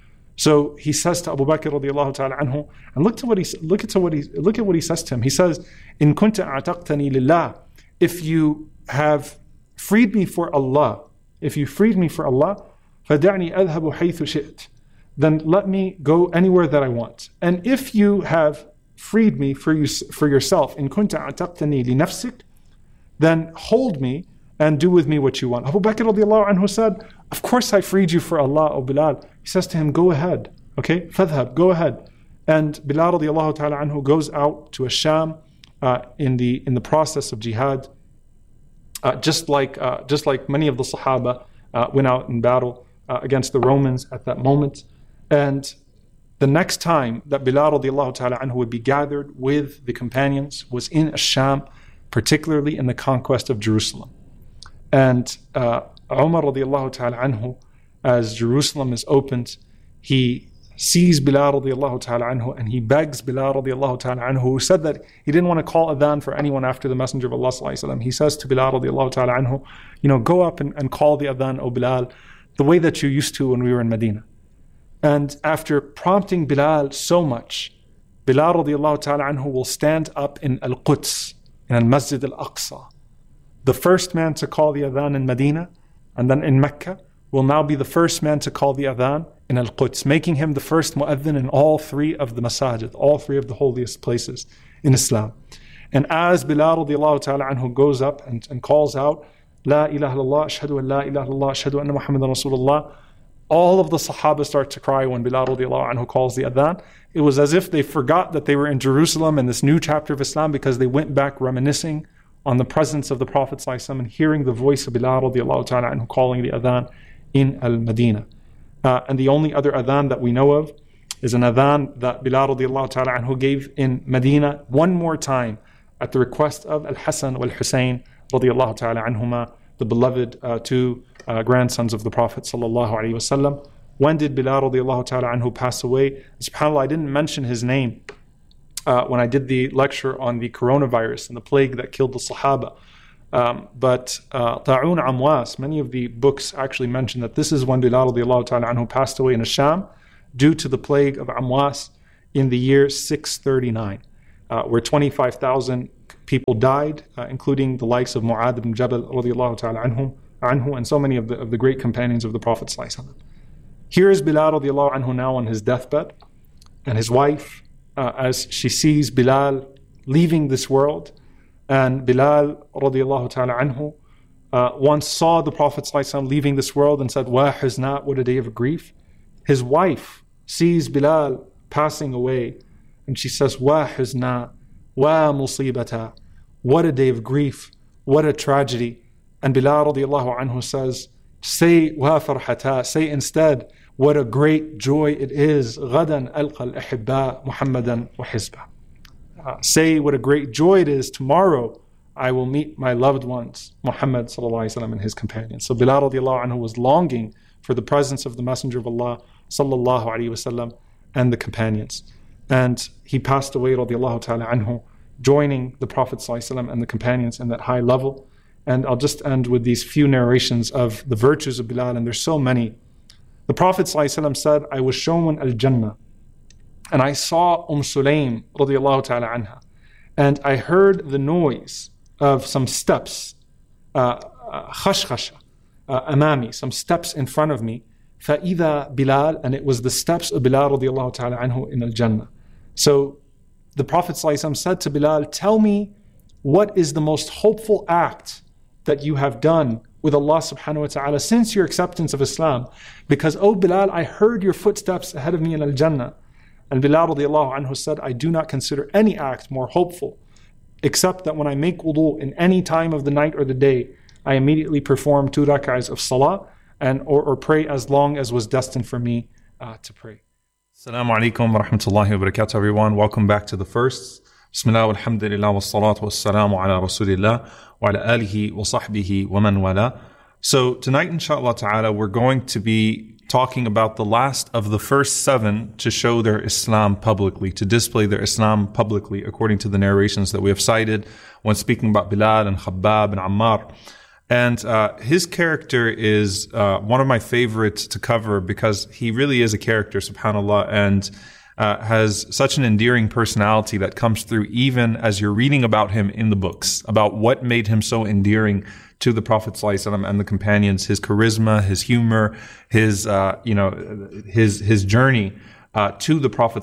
So he says to Abu Bakr radiallahu ta'ala anhu, and look to what he look at what he look at what he says to him. He says, "In kunta a'taqtani lillah," if you have freed me for Allah, if you freed me for Allah, فَدَعْنِي أَذْهَبُ حَيْثُ شِئْتِ, then let me go anywhere that I want. And if you have freed me for you for yourself, in kunta a'taqtani li nafsik, then hold me and do with me what you want. Abu Bakr radiallahu anhu said, "Of course I freed you for Allah, O Bilal." He says to him, "Go ahead, okay? Fadhhab, go ahead." And Bilal radiallahu ta'ala anhu goes out to Asham uh, in the in the process of jihad, uh, just like uh, just like many of the Sahaba uh, went out in battle uh, against the Romans at that moment. And the next time that Bilal radiallahu ta'ala anhu would be gathered with the companions was in Asham, particularly in the conquest of Jerusalem. And uh, Umar radiallahu ta'ala anhu, as Jerusalem is opened, he sees Bilal radiallahu ta'ala anhu, and he begs Bilal radiallahu ta'ala anhu, who said that he didn't want to call adhan for anyone after the Messenger of Allah sallallahu alaihi wasallam. He says to Bilal radiallahu ta'ala anhu, you know, go up and, and call the adhan, O Bilal, the way that you used to when we were in Medina. And after prompting Bilal so much, Bilal radiallahu ta'ala anhu will stand up in Al-Quds, in Al-Masjid Al-Aqsa. The first man to call the adhan in Medina, and then in Mecca, will now be the first man to call the adhan in Al-Quds, making him the first mu'adhin in all three of the masajid, all three of the holiest places in Islam. And as Bilal radiallahu ta'ala anhu goes up and, and calls out, La ilaha illallah, ashhadu an la ilaha illallah, ashhadu anna Muhammadan Rasulullah, all of the Sahaba start to cry when Bilal radiallahu anhu calls the adhan. It was as if they forgot that they were in Jerusalem in this new chapter of Islam, because they went back reminiscing on the presence of the Prophet ﷺ and hearing the voice of Bilal radiallahu ta'ala anhu calling the adhan in Al-Madinah. Uh, and the only other adhan that we know of is an adhan that Bilal radiallahu ta'ala anhu gave in Medina one more time at the request of Al-Hasan wal-Husayn radiallahu ta'ala anhuma, the beloved uh, two uh, grandsons of the Prophet sallallahu alaihi wasallam. When did Bilal radiallahu ta'ala anhu pass away? SubhanAllah, I didn't mention his name Uh, when I did the lecture on the coronavirus and the plague that killed the Sahaba. Um, but uh, Ta'un Amwas, many of the books actually mention that this is when Bilal radiallahu ta'ala anhu passed away in Asham due to the plague of Amwas in the year six thirty-nine, uh, where twenty-five thousand people died, uh, including the likes of Mu'adh ibn Jabal radiallahu ta'ala anhu, anhu and so many of the, of the great companions of the Prophet sallallahu alaihi wasallam. Here is Bilal radiallahu anhu now on his deathbed, and his wife, uh, as she sees Bilal leaving this world. And Bilal radiallahu ta'ala anhu uh, once saw the Prophet ﷺ leaving this world and said, "Wa huzna, what a day of grief." His wife sees Bilal passing away and she says, "Wa huzna, wa musibata, what a day of grief, what a tragedy." And Bilal radiallahu anhu says, say wa farhata, say instead, what a great joy it is. Ghadan alqa al-ahibba Muhammadan wa hizbah. Uh, say what a great joy it is. Tomorrow I will meet my loved ones, Muhammad sallallahu alaihi wasallam and his companions. So Bilal radiallahu anhu was longing for the presence of the Messenger of Allah sallallahu alaihi wasallam and the companions. And he passed away radiallahu ta'ala anhu, joining the Prophet sallallahu alaihi wasallam and the companions in that high level. And I'll just end with these few narrations of the virtues of Bilal, and there's so many. The Prophet sallallahu alaihi wasallam said, "I was shown al-Jannah, and I saw Umm Sulaym radiallahu ta'ala anha, and I heard the noise of some steps, khashkhasha, uh, amami, some steps in front of me, فَإِذَا Bilal, and it was the steps of Bilal radiallahu ta'ala anhu in al-Jannah." So the Prophet ﷺ said to Bilal, "Tell me, what is the most hopeful act that you have done with Allah subhanahu wa ta'ala since your acceptance of Islam? Because, oh Bilal, I heard your footsteps ahead of me in al-Jannah." And Bilal radiallahu anhu said, "I do not consider any act more hopeful, except that when I make wudu in any time of the night or the day, I immediately perform two rak'ahs of salah and or, or pray as long as was destined for me uh, to pray." Assalamu alaikum wa rahmatullahi wa barakatuh, everyone. Welcome back to the first. Bismillah walhamdulillah wa salatu wa salamu ala rasulillah wa ala alihi wa sahbihi wa man wala. So tonight, inshallah ta'ala, we're going to be talking about the last of the first seven to show their Islam publicly, to display their Islam publicly, according to the narrations that we have cited when speaking about Bilal and Khabbab and Ammar. And uh, his character is uh, one of my favorites to cover because he really is a character, subhanAllah, and uh, has such an endearing personality that comes through even as you're reading about him in the books, about what made him so endearing to the Prophet ﷺ and the companions, his charisma, his humor, his uh, you know his his journey uh, to the Prophet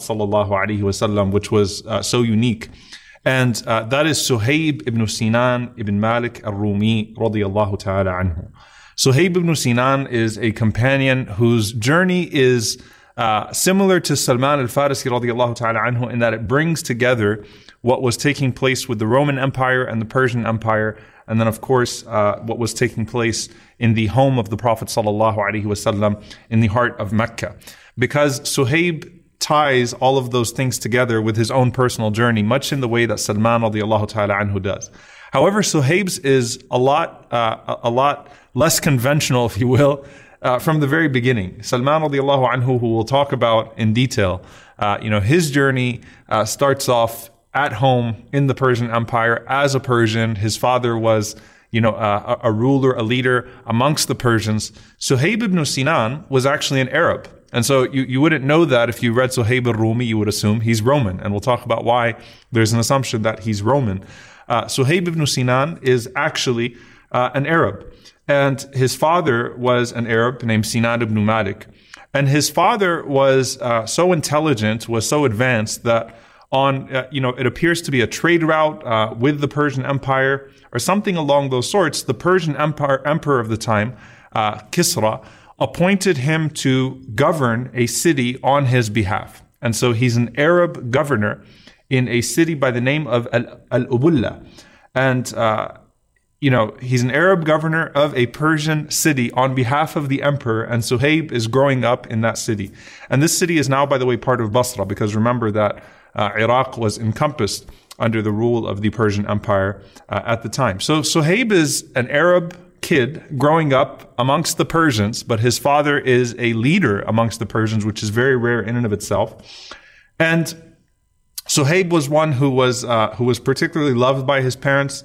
ﷺ, which was uh, so unique. And uh, that is Suhaib ibn Sinan ibn Malik al-Rumi radiyallahu ta'ala anhu. Suhaib ibn Sinan is a companion whose journey is uh, similar to Salman al-Farisi radiyallahu ta'ala anhu in that it brings together what was taking place with the Roman Empire and the Persian Empire, and then of course uh, what was taking place in the home of the Prophet sallallahu alaihi wasallam in the heart of Mecca. Because Suhaib ties all of those things together with his own personal journey, much in the way that Salman radiallahu ta'ala anhu does. However, Suhaib's is a lot, uh, a lot less conventional, if you will, uh, from the very beginning. Salman radiallahu anhu, who we'll talk about in detail, uh, you know, his journey uh, starts off at home in the Persian Empire as a Persian. His father was, you know, uh, a, a ruler, a leader amongst the Persians. Suhaib ibn Sinan was actually an Arab. And so you, you wouldn't know that if you read Suhaib al-Rumi, you would assume he's Roman. And we'll talk about why there's an assumption that he's Roman. Uh, Suhaib ibn Sinan is actually uh, an Arab. And his father was an Arab named Sinan ibn Malik. And his father was uh, so intelligent, was so advanced that on, uh, you know, it appears to be a trade route uh, with the Persian Empire or something along those sorts. The Persian Empire, emperor of the time, uh, Kisra, appointed him to govern a city on his behalf. And so he's an Arab governor in a city by the name of Al-Ubulla. And, uh, you know, he's an Arab governor of a Persian city on behalf of the emperor, and Suhaib is growing up in that city. And this city is now, by the way, part of Basra, because remember that uh, Iraq was encompassed under the rule of the Persian Empire uh, at the time. So Suhaib is an Arab kid growing up amongst the Persians, but his father is a leader amongst the Persians, which is very rare in and of itself. And Suhaib was one who was uh, who was particularly loved by his parents,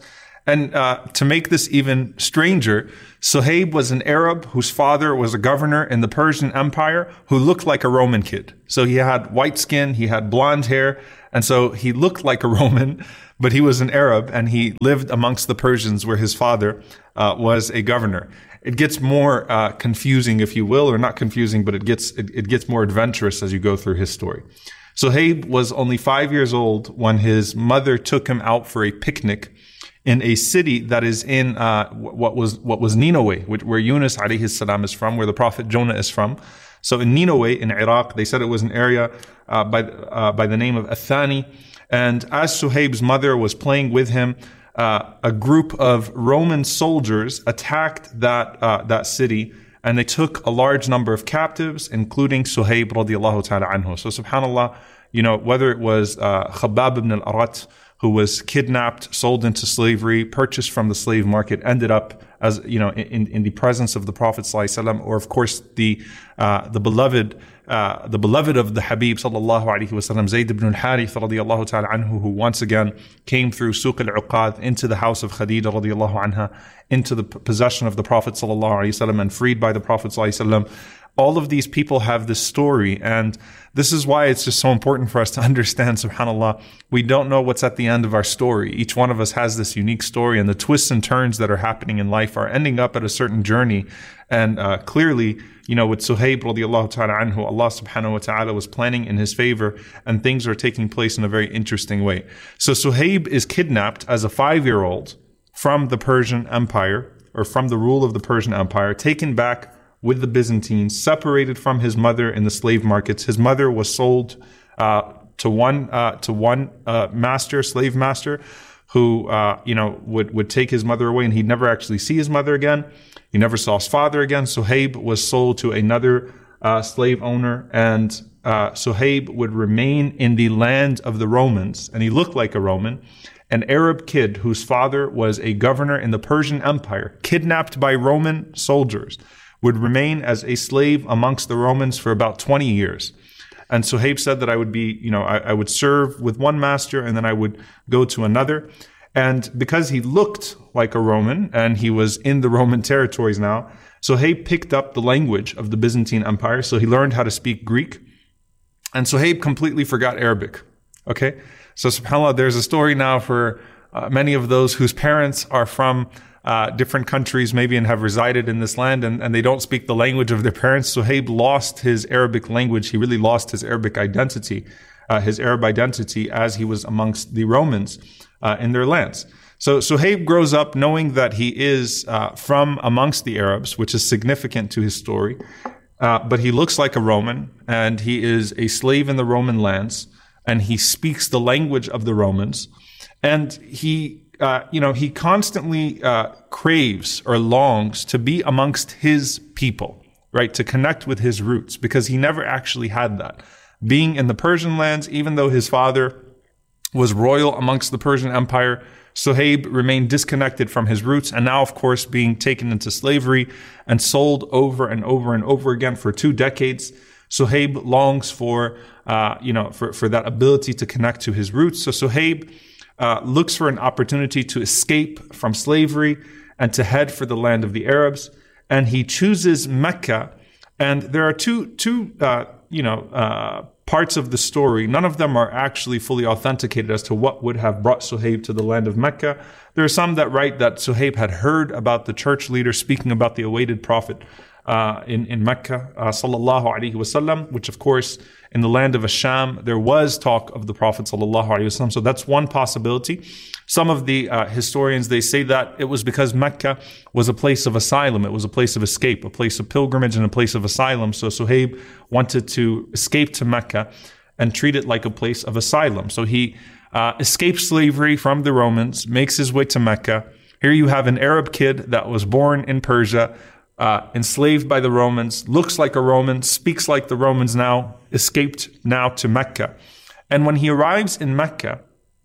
And uh, to make this even stranger, Suhaib was an Arab whose father was a governor in the Persian Empire who looked like a Roman kid. So he had white skin, he had blonde hair, and so he looked like a Roman, but he was an Arab and he lived amongst the Persians where his father uh, was a governor. It gets more uh, confusing, if you will, or not confusing, but it gets it, it gets more adventurous as you go through his story. Suhaib was only five years old when his mother took him out for a picnic in a city that is in uh, what was what was Nineveh, where Yunus alayhi salam is from, where the Prophet Jonah is from. So in Nineveh, in Iraq, they said it was an area uh, by uh, by the name of Athani. And as Suhaib's mother was playing with him, uh, a group of Roman soldiers attacked that uh, that city, and they took a large number of captives, including Suhaib radiallahu ta'ala anhu. So subhanallah, you know, whether it was uh, Khabbab ibn al-Arat, who was kidnapped, sold into slavery, purchased from the slave market, ended up as, you know, in, in the presence of the Prophet ﷺ, or of course the uh, the beloved uh, the beloved of the Habib sallallahu alaihi wasallam, Zayd ibn al-Harith radiyallahu ta'ala anhu, who once again came through Suq al-Uqad into the house of Khadija radiyallahu anha, into the possession of the Prophet sallallahu alaihi wasallam and freed by the Prophet sallallahu alaihi wasallam. All of these people have this story, and this is why it's just so important for us to understand, subhanAllah, we don't know what's at the end of our story. Each one of us has this unique story, and the twists and turns that are happening in life are ending up at a certain journey. And uh, clearly, you know, with Suhaib radiallahu ta'ala anhu, Allah subhanahu wa ta'ala was planning in his favor, and things are taking place in a very interesting way. So Suhaib is kidnapped as a five-year-old from the Persian Empire, or from the rule of the Persian Empire, taken back with the Byzantines, separated from his mother in the slave markets. His mother was sold uh, to one uh, to one uh, master, slave master, who uh, you know would would take his mother away, and he'd never actually see his mother again. He never saw his father again. Suhaib was sold to another uh, slave owner, and uh, Suhaib would remain in the land of the Romans, and he looked like a Roman. An Arab kid whose father was a governor in the Persian Empire, kidnapped by Roman soldiers, would remain as a slave amongst the Romans for about twenty years. And Suhaib said that I would be, you know, I, I would serve with one master and then I would go to another. And because he looked like a Roman and he was in the Roman territories now, Suhaib picked up the language of the Byzantine Empire. So he learned how to speak Greek. And Suhaib completely forgot Arabic. Okay? So subhanAllah, there's a story now for uh, many of those whose parents are from Uh, different countries maybe and have resided in this land, and, and they don't speak the language of their parents. Suhaib lost his Arabic language. He really lost his Arabic identity, uh, his Arab identity as he was amongst the Romans uh, in their lands. So Suhaib grows up knowing that he is uh, from amongst the Arabs, which is significant to his story. Uh, but he looks like a Roman, and he is a slave in the Roman lands, and he speaks the language of the Romans. And he Uh, you know, he constantly uh, craves or longs to be amongst his people, right? To connect with his roots, because he never actually had that. Being in the Persian lands, even though his father was royal amongst the Persian Empire, Suhaib remained disconnected from his roots, and now, of course, being taken into slavery and sold over and over and over again for two decades. Suhaib longs for, uh, you know, for, for that ability to connect to his roots. So Suhaib Uh, looks for an opportunity to escape from slavery and to head for the land of the Arabs, and he chooses Mecca. And there are two two uh, you know uh, parts of the story. None of them are actually fully authenticated as to what would have brought Suhaib to the land of Mecca. There are some that write that Suhaib had heard about the church leader speaking about the awaited prophet uh, in in Mecca, uh, sallallahu alaihi wasallam, which of course, in the land of Asham, there was talk of the Prophet sallallahu alaihi wasallam. So that's one possibility. Some of the uh, historians, they say that it was because Mecca was a place of asylum. It was a place of escape, a place of pilgrimage and a place of asylum. So Suhaib wanted to escape to Mecca and treat it like a place of asylum. So he uh, escapes slavery from the Romans, makes his way to Mecca. Here you have an Arab kid that was born in Persia, Uh, enslaved by the Romans, looks like a Roman, speaks like the Romans now, escaped now to Mecca. And when he arrives in Mecca,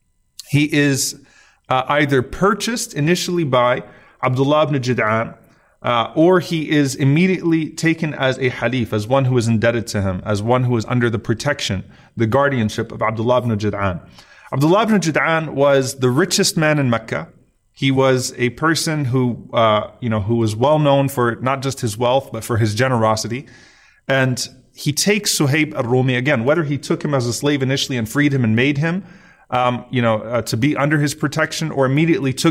he is uh, either purchased initially by Abdullah ibn Jud'an, uh, or he is immediately taken as a Halif, as one who is indebted to him, as one who is under the protection, the guardianship of Abdullah ibn Jud'an. Abdullah ibn Jud'an was the richest man in Mecca. He was a person who, uh, you know, who was well known for not just his wealth, but for his generosity. And he takes Suhaib al-Rumi, again, whether he took him as a slave initially and freed him and made him, um, you know, uh, to be under his protection, or immediately took